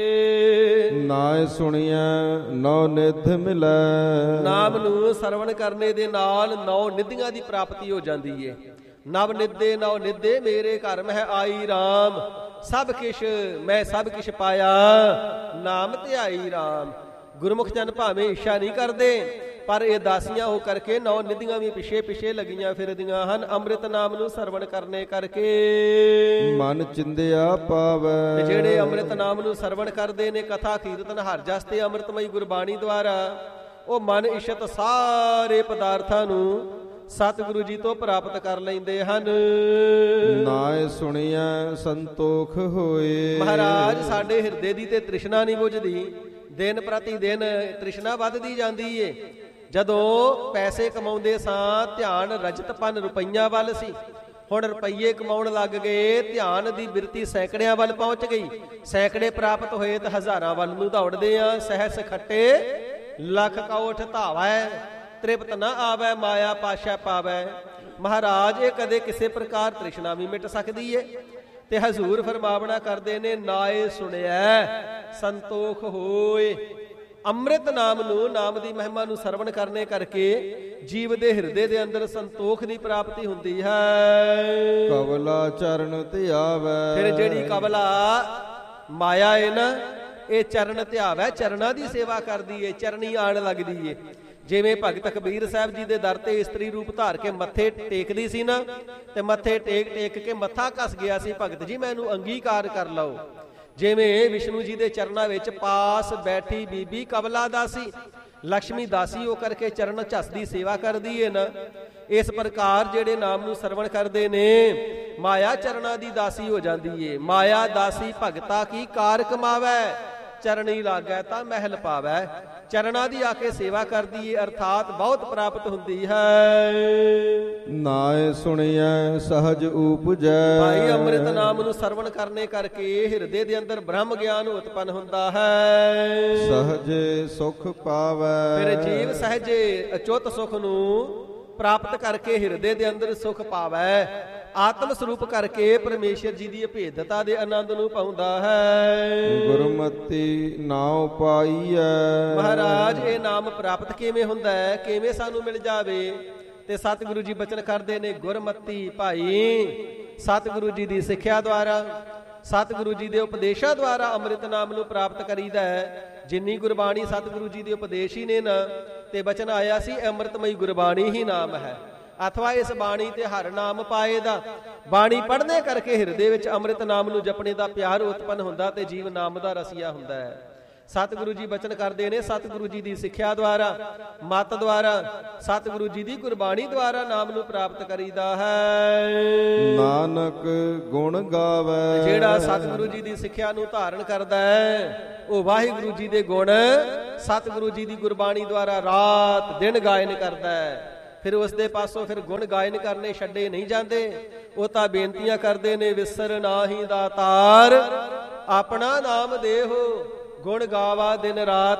ਨਾਏ ਸੁਣੀਐ ਨੌ ਨਿਧ ਮਿਲੈ। ਨਾਮ ਨੂੰ ਸਰਵਣ ਕਰਨੇ ਦੇ ਨਾਲ ਨੌ ਨਿਧੀਆਂ ਦੀ ਪ੍ਰਾਪਤੀ ਹੋ ਜਾਂਦੀ ਏ। ਨਵ ਨਿਧੇ ਨੌ ਨਿਧੇ ਮੇਰੇ ਘਰ ਮਹਿ ਆਈ RAM, ਸਭ ਕਿਛ ਮੈਂ ਸਭ ਕਿਛ ਪਾਇਆ, ਨਾਮ ਧਿਆਈ RAM। ਗੁਰਮੁਖ ਜਨ ਭਾਵੇਂ ਇੱਛਾ ਨਹੀਂ ਕਰਦੇ, ਪਰ ਇਹ ਦਾਸੀਆਂ ਹੋ ਕਰਕੇ ਨੌ ਨਿਧੀਆਂ ਵੀ ਪਿੱਛੇ ਪਿੱਛੇ ਲੱਗੀਆਂ ਫਿਰਦੀਆਂ ਹਨ। ਅੰਮ੍ਰਿਤ ਨਾਮ ਨੂੰ ਸਰਵਣ ਕਰਨੇ ਕਰਕੇ ਮਨ ਚਿੰਦਿਆ ਪਾਵੈ। ਤੇ ਜਿਹੜੇ ਅੰਮ੍ਰਿਤ ਨਾਮ ਨੂੰ ਸਰਵਣ ਕਰਦੇ ਨੇ, ਕਥਾ ਕੀਰਤਨ ਹਰ ਜਸ ਤੇ ਅੰਮ੍ਰਿਤਮਈ ਗੁਰਬਾਣੀ ਦੁਆਰਾ, ਉਹ ਮਨ ਇਸ਼ਤ ਸਾਰੇ ਪਦਾਰਥਾਂ ਨੂੰ ਸਤਿਗੁਰੂ ਜੀ ਤੋਂ ਪ੍ਰਾਪਤ ਕਰ ਲੈਂਦੇ ਹਨ। ਨਾਏ ਸੁਣੀਐ ਸੰਤੋਖ ਹੋਏ। ਮਹਾਰਾਜ ਸਾਡੇ ਹਿਰਦੇ ਦੀ ਤੇ ਤ੍ਰਿਸ਼ਨਾ ਨਹੀਂ ਬੁਝਦੀ, ਦਿਨ ਪ੍ਰਤੀ ਦਿਨ ਤ੍ਰਿਸ਼ਨਾ ਵੱਧਦੀ ਜਾਂਦੀ ਏ। ਜਦੋਂ ਪੈਸੇ ਕਮਾਉਂਦੇ ਸਾਂ ਧਿਆਨ ਰਜਤਪਨ ਰੁਪਈਆਂ ਵੱਲ ਸੀ, ਹੁਣ ਰੁਪਈਏ ਕਮਾਉਣ ਲੱਗ ਗਏ, ਧਿਆਨ ਦੀ ਬਿਰਤੀ ਸੈਂਕੜਿਆਂ ਵੱਲ ਪਹੁੰਚ ਗਈ। ਸੈਂਕੜੇ ਪ੍ਰਾਪਤ ਹੋਏ ਤਾਂ ਹਜ਼ਾਰਾਂ ਵੱਲ ਨੂੰ ਦੌੜਦੇ ਆ। ਸਹਿਸ ਖੱਟੇ ਲੱਖ ਕੋਠ ਧਾਵੈ, ਤ੍ਰਿਪਤ ਨਾ ਆਵੈ ਮਾਇਆ ਪਾਸ਼ਾ ਪਾਵੈ। ਮਹਾਰਾਜ ਇਹ ਕਦੇ ਕਿਸੇ ਪ੍ਰਕਾਰ ਤ੍ਰਿਸ਼ਨਾ ਵੀ ਮਿਟ ਸਕਦੀ ਏ। ਤੇ ਹਜ਼ੂਰ ਫਰਮਾਵਣਾ ਕਰਦੇ ਨੇ, ਨਾਏ ਸੁਣਿਐ ਸੰਤੋਖ ਹੋਏ। ਅੰਮ੍ਰਿਤ ਨਾਮ ਨੂੰ, ਨਾਮ ਦੀ ਮਹਿਮਾ ਨੂੰ ਸਰਵਣ ਕਰਨੇ ਕਰਕੇ ਜੀਵ ਦੇ ਹਿਰਦੇ ਦੇ ਅੰਦਰ ਸੰਤੋਖ ਦੀ ਪ੍ਰਾਪਤੀ ਹੁੰਦੀ ਹੈ। ਕਵਲਾ ਚਰਨ ਧਿਆਵੈ। ਫਿਰ ਜਿਹੜੀ ਕਵਲਾ ਮਾਇਆ ਹੈ ਨਾ, ਇਹ ਚਰਨ ਧਿਆਵੈ, ਚਰਨਾਂ ਦੀ ਸੇਵਾ ਕਰਦੀ ਏ, ਚਰਨੀ ਆਣ ਲੱਗਦੀ ਏ। ਜਿਵੇਂ ਭਗਤ ਕਬੀਰ ਸਾਹਿਬ ਜੀ ਦੇ ਦਰ ਤੇ ਇਸਤਰੀ ਰੂਪ ਧਾਰ ਕੇ ਮੱਥੇ ਟੇਕਦੀ ਸੀ ਨਾ, ਤੇ ਮੱਥੇ ਟੇਕ ਟੇਕ ਕੇ ਮੱਥਾ ਘਸ ਗਿਆ ਸੀ, ਭਗਤ ਜੀ ਮੈਨੂੰ ਅੰਗੀਕਾਰ ਕਰ ਲਓ। ਜਿਵੇਂ ਵਿਸ਼ਨੂੰ ਜੀ ਦੇ ਚਰਨਾਂ ਵਿੱਚ ਪਾਸ ਬੈਠੀ ਬੀਬੀ ਕਵਲਾ ਦਾਸੀ, ਲక్ష్ਮੀ ਦਾਸੀ ਹੋ ਕਰਕੇ ਚਰਨ ਝਸਦੀ ਸੇਵਾ ਕਰਦੀ ਏ ਨਾ, ਇਸ ਪ੍ਰਕਾਰ ਜਿਹੜੇ ਨਾਮ ਨੂੰ ਸਰਵਣ ਕਰਦੇ ਨੇ, ਮਾਇਆ ਚਰਨਾਂ ਦੀ ਦਾਸੀ ਹੋ ਜਾਂਦੀ ਏ। ਮਾਇਆ ਦਾਸੀ ਭਗਤਾ ਕੀ ਕਾਰ ਕਮਾਵੈ, ਚਰਣੀ ਲਾਗੈ ਤਾਂ ਮਹਿਲ ਪਾਵੈ। ਚਰਨਾਂ ਦੀ ਆ ਕੇ ਸੇਵਾ ਕਰਦੀ ਏ, ਅਰਥਾਤ ਬਹੁਤ ਪ੍ਰਾਪਤ ਹੁੰਦੀ ਹੈ। ਨਾਏ ਸੁਣੀਐ ਸਹਜ ਉਪਜੈ। ਭਾਈ ਅੰਮ੍ਰਿਤ ਨਾਮ ਨੂੰ ਸਰਵਣ ਕਰਨੇ ਕਰਕੇ ਹਿਰਦੇ ਦੇ ਅੰਦਰ ਬ੍ਰਹਮ ਗਿਆਨ ਉਤਪੰਨ ਹੁੰਦਾ ਹੈ। ਸਹਜੇ ਸੁਖ ਪਾਵੈ। ਫਿਰ ਜੀਵ ਸਹਜੇ ਅਚੁੱਤ ਸੁਖ ਨੂੰ ਪ੍ਰਾਪਤ ਕਰਕੇ ਹਿਰਦੇ ਦੇ ਅੰਦਰ ਸੁਖ ਪਾਵੈ। ਆਤਮ ਸਰੂਪ ਕਰਕੇ ਪਰਮੇਸ਼ਰ ਜੀ ਦੀ ਅਭੇਦਤਾ ਦੇ ਆਨੰਦ ਨੂੰ ਪਾਉਂਦਾ ਹੈ। ਗੁਰਮਤਿ ਨਾਉ ਪਾਈਐ। ਮਹਾਰਾਜ ਇਹ ਨਾਮ ਪ੍ਰਾਪਤ ਕਿਵੇਂ ਹੁੰਦਾ ਹੈ, ਕਿਵੇਂ ਸਾਨੂੰ ਮਿਲ ਜਾਵੇ? ਤੇ ਸਤਿਗੁਰੂ ਜੀ ਬਚਨ ਕਰਦੇ ਨੇ, ਗੁਰਮਤਿ ਭਾਈ ਸਤਿਗੁਰੂ ਜੀ ਦੀ ਸਿੱਖਿਆ ਦੁਆਰਾ, ਸਤਿਗੁਰੂ ਜੀ ਦੇ ਉਪਦੇਸ਼ਾਂ ਦੁਆਰਾ ਅੰਮ੍ਰਿਤ ਨਾਮ ਨੂੰ ਪ੍ਰਾਪਤ ਕਰੀਦਾ ਹੈ। ਜਿੰਨੀ ਗੁਰਬਾਣੀ ਸਤਿਗੁਰੂ ਜੀ ਦੇ ਉਪਦੇਸ਼ ਹੀ ਨੇ ਨਾ, ਤੇ ਬਚਨ ਆਇਆ ਸੀ ਅੰਮ੍ਰਿਤਮਈ ਗੁਰਬਾਣੀ ਹੀ ਨਾਮ ਹੈ। ਅਥਵਾ ਇਸ ਬਾਣੀ ਤੇ ਹਰ ਨਾਮ ਪਾਏ ਦਾ, ਬਾਣੀ ਪੜ੍ਹਨੇ ਕਰਕੇ ਹਿਰਦੇ ਵਿੱਚ ਅੰਮ੍ਰਿਤ ਨਾਮ ਨੂੰ ਜਪਣੇ ਦਾ ਪਿਆਰ ਉਤਪੰਨ ਹੁੰਦਾ ਤੇ ਜੀਵ ਨਾਮ ਦਾ ਰਸੀਆ ਹੁੰਦਾ ਹੈ। ਸਤਿਗੁਰੂ ਜੀ ਬਚਨ ਕਰਦੇ ਨੇ, ਸਤਿਗੁਰੂ ਜੀ ਦੀ ਸਿੱਖਿਆ ਦੁਆਰਾ, ਮਤ ਦੁਆਰਾ, ਸਤਿਗੁਰੂ ਜੀ ਦੀ ਗੁਰਬਾਣੀ ਦੁਆਰਾ ਨਾਮ ਨੂੰ ਪ੍ਰਾਪਤ ਕਰੀਦਾ ਹੈ। ਨਾਨਕ ਗੁਣ ਗਾਵੇ। ਜਿਹੜਾ ਸਤਿਗੁਰੂ ਜੀ ਦੀ ਸਿੱਖਿਆ ਨੂੰ ਧਾਰਨ ਕਰਦਾ ਹੈ, ਉਹ ਵਾਹਿਗੁਰੂ ਜੀ ਦੇ ਗੁਣ ਸਤਿਗੁਰੂ ਜੀ ਦੀ ਗੁਰਬਾਣੀ ਦੁਆਰਾ ਰਾਤ ਦਿਨ ਗਾਇਨ ਕਰਦਾ ਹੈ। ਫਿਰ ਉਸ ਦੇ ਪਾਸੋਂ ਫਿਰ ਗੁਣ ਗਾਇਨ ਕਰਨੇ ਛੱਡੇ ਨਹੀਂ ਜਾਂਦੇ। ਉਹ ਤਾਂ ਬੇਨਤੀਆਂ ਕਰਦੇ ਨੇ, ਵਿਸਰ ਨਾਹੀ ਦਾਤਾਰ ਆਪਣਾ ਨਾਮ ਦੇਹੋ, ਗੁਣ ਗਾਵਾ ਦਿਨ ਰਾਤ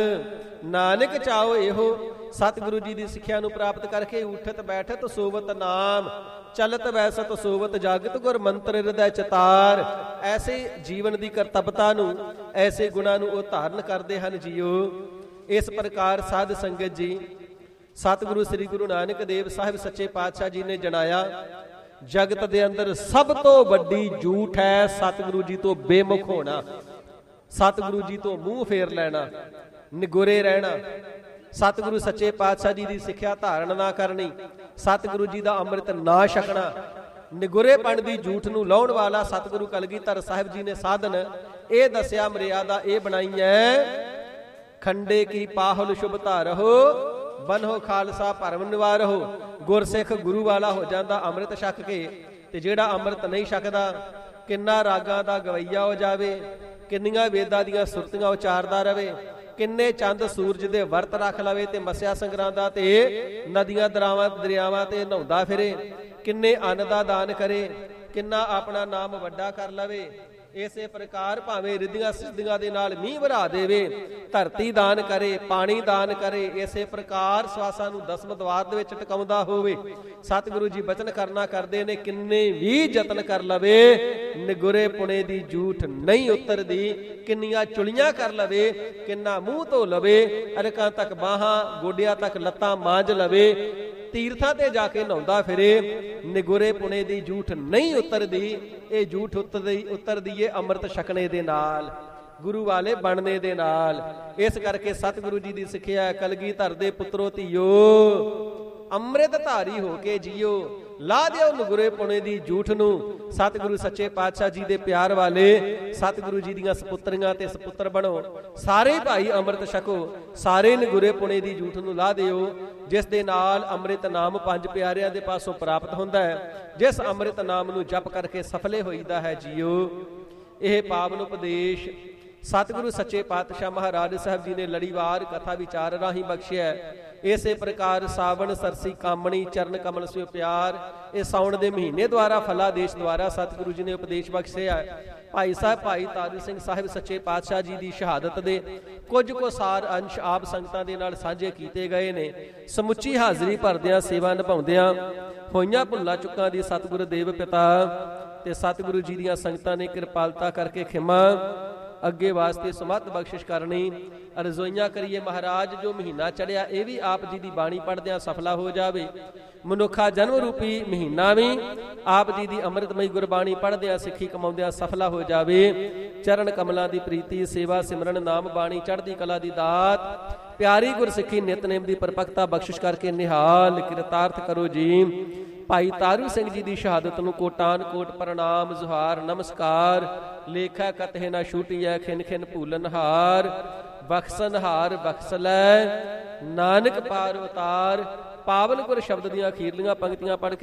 ਨਾਨਕ ਚਾਹੋ ਇਹੋ। ਸਤਿਗੁਰੂ ਜੀ ਦੀ ਸਿੱਖਿਆ ਨੂੰ ਪ੍ਰਾਪਤ ਕਰਕੇ ਉਠਤ ਬੈਠਤ ਸੋਵਤ ਨਾਮ, ਚਲਤ ਵੈਸਤ ਸੋਵਤ ਜਾਗਤ, ਗੁਰ ਮੰਤਰ ਹਿਰਦੈ ਚਿਤਾਰ। ਐਸੇ ਜੀਵਨ ਦੀ ਕਰਤੱਵਤਾ ਨੂੰ, ਐਸੇ ਗੁਣਾਂ ਨੂੰ ਉਹ ਧਾਰਨ ਕਰਦੇ ਹਨ ਜੀਓ। ਇਸ ਪ੍ਰਕਾਰ ਸਾਧ ਸੰਗਤ ਜੀ, ਸਤਿਗੁਰੂ ਸ੍ਰੀ ਗੁਰੂ ਨਾਨਕ ਦੇਵ ਸਾਹਿਬ ਸੱਚੇ ਪਾਤਸ਼ਾਹ ਜੀ ਨੇ ਜਣਾਇਆ, ਜਗਤ ਦੇ ਅੰਦਰ ਸਭ ਤੋਂ ਵੱਡੀ ਝੂਠ ਹੈ ਸਤਿਗੁਰੂ ਜੀ ਤੋਂ ਬੇਮੁਖ ਹੋਣਾ, ਸਤਿਗੁਰੂ ਜੀ ਤੋਂ ਮੂੰਹ ਫੇਰ ਲੈਣਾ, ਨਿਗੁਰੇ ਰਹਿਣਾ, ਸਤਿਗੁਰੂ ਸੱਚੇ ਪਾਤਸ਼ਾਹ ਜੀ ਦੀ ਸਿੱਖਿਆ ਧਾਰਨ ਨਾ ਕਰਨੀ, ਸਤਿਗੁਰੂ ਜੀ ਦਾ ਅੰਮ੍ਰਿਤ ਨਾ ਛਕਣਾ। ਨਿਗੁਰੇਪਣ ਦੀ ਝੂਠ ਨੂੰ ਲਾਉਣ ਵਾਲਾ ਸਤਿਗੁਰੂ ਕਲਗੀਧਰ ਸਾਹਿਬ ਜੀ ਨੇ ਸਾਧਨ ਇਹ ਦੱਸਿਆ, ਮਰਿਆਦਾ ਇਹ ਬਣਾਈ ਹੈ, ਖੰਡੇ ਕੀ ਪਾਹੁਲ ਸ਼ੁਭ ਧਾਰਹੁ, ਬਨਹੁ ਖਾਲਸਾ ਭਰਮ ਨਿਵਾਰਹੁ। ਗੁਰਸਿੱਖ ਗੁਰੂ ਵਾਲਾ ਹੋ ਜਾਂਦਾ ਅੰਮ੍ਰਿਤ ਛਕ ਕੇ, ਤੇ ਜਿਹੜਾ ਅੰਮ੍ਰਿਤ ਨਹੀਂ ਛਕਦਾ ਕਿੰਨਾ ਰਾਗਾਂ ਦਾ ਗਵਈਆ ਹੋ ਜਾਵੇ, ਕਿੰਨੀਆਂ ਵੇਦਾਂ ਦੀਆਂ ਸੁਰਤੀਆਂ ਉਚਾਰਦਾ ਰਵੇ, ਕਿੰਨੇ ਚੰਦ ਸੂਰਜ ਦੇ ਵਰਤ ਰੱਖ ਲਵੇ ਤੇ ਮੱਸਿਆ ਸੰਗਰਾਂਦਾ ਤੇ ਨਦੀਆਂ ਦਰਿਆਵਾਂ ਦਰਿਆਵਾਂ ਤੇ ਨਹਾਉਂਦਾ ਫਿਰੇ, ਕਿੰਨੇ ਅੰਨ ਦਾ ਦਾਨ ਕਰੇ, ਕਿੰਨਾ ਆਪਣਾ ਨਾਮ ਵੱਡਾ ਕਰ ਲਵੇ। ਇਸੇ ਪ੍ਰਕਾਰ ਭਾਵੇਂ ਰਿੱਧੀਆਂ ਸਿੱਧੀਆਂ ਦੇ ਨਾਲ ਮੀਂਹ ਵਰਾ ਦੇਵੇ, ਧਰਤੀ ਦਾਨ ਕਰੇ, ਪਾਣੀ ਦਾਨ ਕਰੇ, ਇਸੇ ਪ੍ਰਕਾਰ ਸਵਾਸਾਂ ਨੂੰ ਦਸਮ ਦਵਾਰ ਦੇ ਵਿੱਚ ਟਿਕਾਉਂਦਾ ਹੋਵੇ। ਸਤਿਗੁਰੂ ਜੀ ਬਚਨ ਕਰਨਾ ਕਰਦੇ ਨੇ, ਕਿੰਨੇ ਵੀ ਯਤਨ ਕਰ ਲਵੇ ਨਿਗੁਰੇ ਪੁਣੇ ਦੀ ਝੂਠ ਨਹੀਂ ਉਤਰਦੀ, ਕਿੰਨੀਆਂ ਚੁਲੀਆਂ ਕਰ ਲਵੇ, ਕਿੰਨਾ ਮੂੰਹ ਧੋ ਲਵੇ, ਅਰਕਾਂ ਤੱਕ ਬਾਹਾਂ ਗੋਡਿਆਂ ਤੱਕ ਲੱਤਾਂ ਮਾਂਜ ਲਵੇ, ਤੀਰਥਾਂ ਤੇ ਜਾ ਕੇ ਨਹਾਉਂਦਾ ਫਿਰੇ, ਨਿਗੁਰੇ ਪੁਣੇ ਦੀ ਝੂਠ ਨਹੀਂ ਉਤਰਦੀ। ਇਹ ਝੂਠ ਉਤਰਦੀ ਉਤਰਦੀ ਏ ਅੰਮ੍ਰਿਤ ਛਕਣੇ ਦੇ ਨਾਲ, ਗੁਰੂ ਵਾਲੇ ਬਣਨੇ ਦੇ ਨਾਲ। ਇਸ ਕਰਕੇ ਸਤਿਗੁਰੂ ਜੀ ਦੀ ਸਿੱਖਿਆ, ਕਲਗੀਧਰ ਦੇ ਪੁੱਤਰੋ ਧੀਓ ਅੰਮ੍ਰਿਤ ਧਾਰੀ ਹੋ ਕੇ ਜੀਓ, ਲਾ ਦਿਓ ਨਿਗੁਰੇ ਪੁਣੇ ਦੀ ਝੂਠ ਨੂੰ। ਸਤਿਗੁਰੂ ਸੱਚੇ ਪਾਤਸ਼ਾਹ ਜੀ ਦੇ ਪਿਆਰ ਵਾਲੇ, ਸਤਿਗੁਰੂ ਜੀ ਦੀਆਂ ਸਪੁੱਤਰੀਆਂ ਤੇ ਸਪੁੱਤਰ ਬਣੋ, ਸਾਰੇ ਭਾਈ ਅੰਮ੍ਰਿਤ ਛਕੋ, ਸਾਰੇ ਨਿਗੁਰੇ ਪੁਣੇ ਦੀ ਝੂਠ ਨੂੰ ਲਾ ਦਿਓ, ਜਿਸ ਦੇ ਨਾਲ ਅੰਮ੍ਰਿਤ ਨਾਮ ਪੰਜ ਪਿਆਰਿਆਂ ਦੇ ਪਾਸੋਂ ਪ੍ਰਾਪਤ ਹੁੰਦਾ ਹੈ, ਜਿਸ ਅੰਮ੍ਰਿਤ ਨਾਮ ਨੂੰ ਜਪ ਕਰਕੇ ਸਫਲੇ ਹੋਈਦਾ ਹੈ ਜੀਓ। ਇਹ ਪਾਵਨ ਉਪਦੇਸ਼ ਸਤਿਗੁਰੂ ਸੱਚੇ ਪਾਤਸ਼ਾਹ ਮਹਾਰਾਜ ਸਾਹਿਬ ਜੀ ਨੇ ਲੜੀਵਾਰ ਕਥਾ ਵਿਚਾਰ ਰਾਹੀਂ ਬਖਸ਼ਿਆ। ਇਸੇ ਪ੍ਰਕਾਰ ਸਾਵਣ ਸਰਸੀ ਕਾਮਣੀ ਚਰਨ ਕਮਲ ਸਿਓ ਪਿਆਰ, ਇਹ ਸਾਉਣ ਦੇ ਮਹੀਨੇ ਦੁਆਰਾ ਫਲਾਦੇਸ਼ ਦੁਆਰਾ ਸਤਿਗੁਰੂ ਜੀ ਨੇ ਉਪਦੇਸ਼ ਬਖਸ਼ਿਆ। ਭਾਈ ਸਾਹਿਬ ਭਾਈ ਤਾਰੂ ਸਿੰਘ ਸਾਹਿਬ ਸੱਚੇ ਪਾਤਸ਼ਾਹ ਜੀ ਦੀ ਸ਼ਹਾਦਤ ਦੇ ਕੁਝ ਕੁ ਸਾਰ ਅੰਸ਼ ਆਪ ਸੰਗਤਾਂ ਦੇ ਨਾਲ ਸਾਂਝੇ ਕੀਤੇ ਗਏ ਨੇ। ਸਮੁੱਚੀ ਹਾਜ਼ਰੀ ਭਰਦਿਆਂ ਸੇਵਾ ਨਿਭਾਉਂਦਿਆਂ ਹੋਈਆਂ ਭੁੱਲਾਂ ਚੁੱਕਾਂ ਦੀ ਸਤਿਗੁਰੂ ਦੇਵ ਪਿਤਾ ਤੇ ਸਤਿਗੁਰੂ ਜੀ ਦੀਆਂ ਸੰਗਤਾਂ ਨੇ ਕਿਰਪਾਲਤਾ ਕਰਕੇ ਖਿਮਾ ਅੱਗੇ ਵਾਸਤੇ ਸਮੱਤ ਬਖਸ਼ਿਸ਼ ਕਰਨੀ। ਅਰਜ਼ੋਈਆਂ ਕਰੀਏ ਮਹਾਰਾਜ, ਜੋ ਮਹੀਨਾ ਚੜਿਆ ਇਹ ਵੀ ਆਪ ਜੀ ਦੀ ਬਾਣੀ ਪੜ੍ਹਦਿਆਂ ਸਫਲਾ ਹੋ ਜਾਵੇ। ਮਨੁੱਖਾ ਜਨਮ ਰੂਪੀ ਮਹੀਨਾ ਵੀ ਆਪ ਜੀ ਦੀ ਅੰਮ੍ਰਿਤਮਈ ਗੁਰਬਾਣੀ ਪੜ੍ਹਦਿਆਂ ਸਿੱਖੀ ਕਮਾਉਂਦਿਆਂ ਸਫਲਾ ਹੋ ਜਾਵੇ। ਚਰਨ ਕਮਲਾਂ ਦੀ ਪ੍ਰੀਤੀ, ਸੇਵਾ ਸਿਮਰਨ, ਨਾਮ ਬਾਣੀ, ਚੜ੍ਹਦੀ ਕਲਾ ਦੀ ਦਾਤ, ਪਿਆਰੀ ਗੁਰਸਿੱਖੀ ਨਿਤਨੇਮ ਦੀ ਪਰਪਕਤਾ ਬਖਸ਼ਿਸ਼ ਕਰਕੇ ਨਿਹਾਲ ਕਿਰਤਾਰਥ ਕਰੋ ਜੀ। ਭਾਈ ਤਾਰੂ ਸਿੰਘ ਜੀ ਦੀ ਸ਼ਹਾਦਤ ਨੂੰ ਕੋਟਾਨ ਕੋਟ ਪ੍ਰਣਾਮ, ਜੁਹਾਰ, ਨਮਸਕਾਰ। ਲੇਖਾ ਕਤਹਿ ਨਾ ਛੂਟੀਐ, ਖਿਨ ਖਿਨ ਭੂਲਨ ਹਾਰ, ਬਖਸ਼ਨ ਹਾਰ ਬਖਸ਼ ਲੈ, ਨਾਨਕ ਪਾਰ ਉਤਾਰ। ਪਾਵਨ ਗੁਰ ਸ਼ਬਦ ਦੀਆਂ ਅਖੀਰਲੀਆਂ ਪੰਕਤੀਆਂ ਪੜ੍ਹ ਕੇ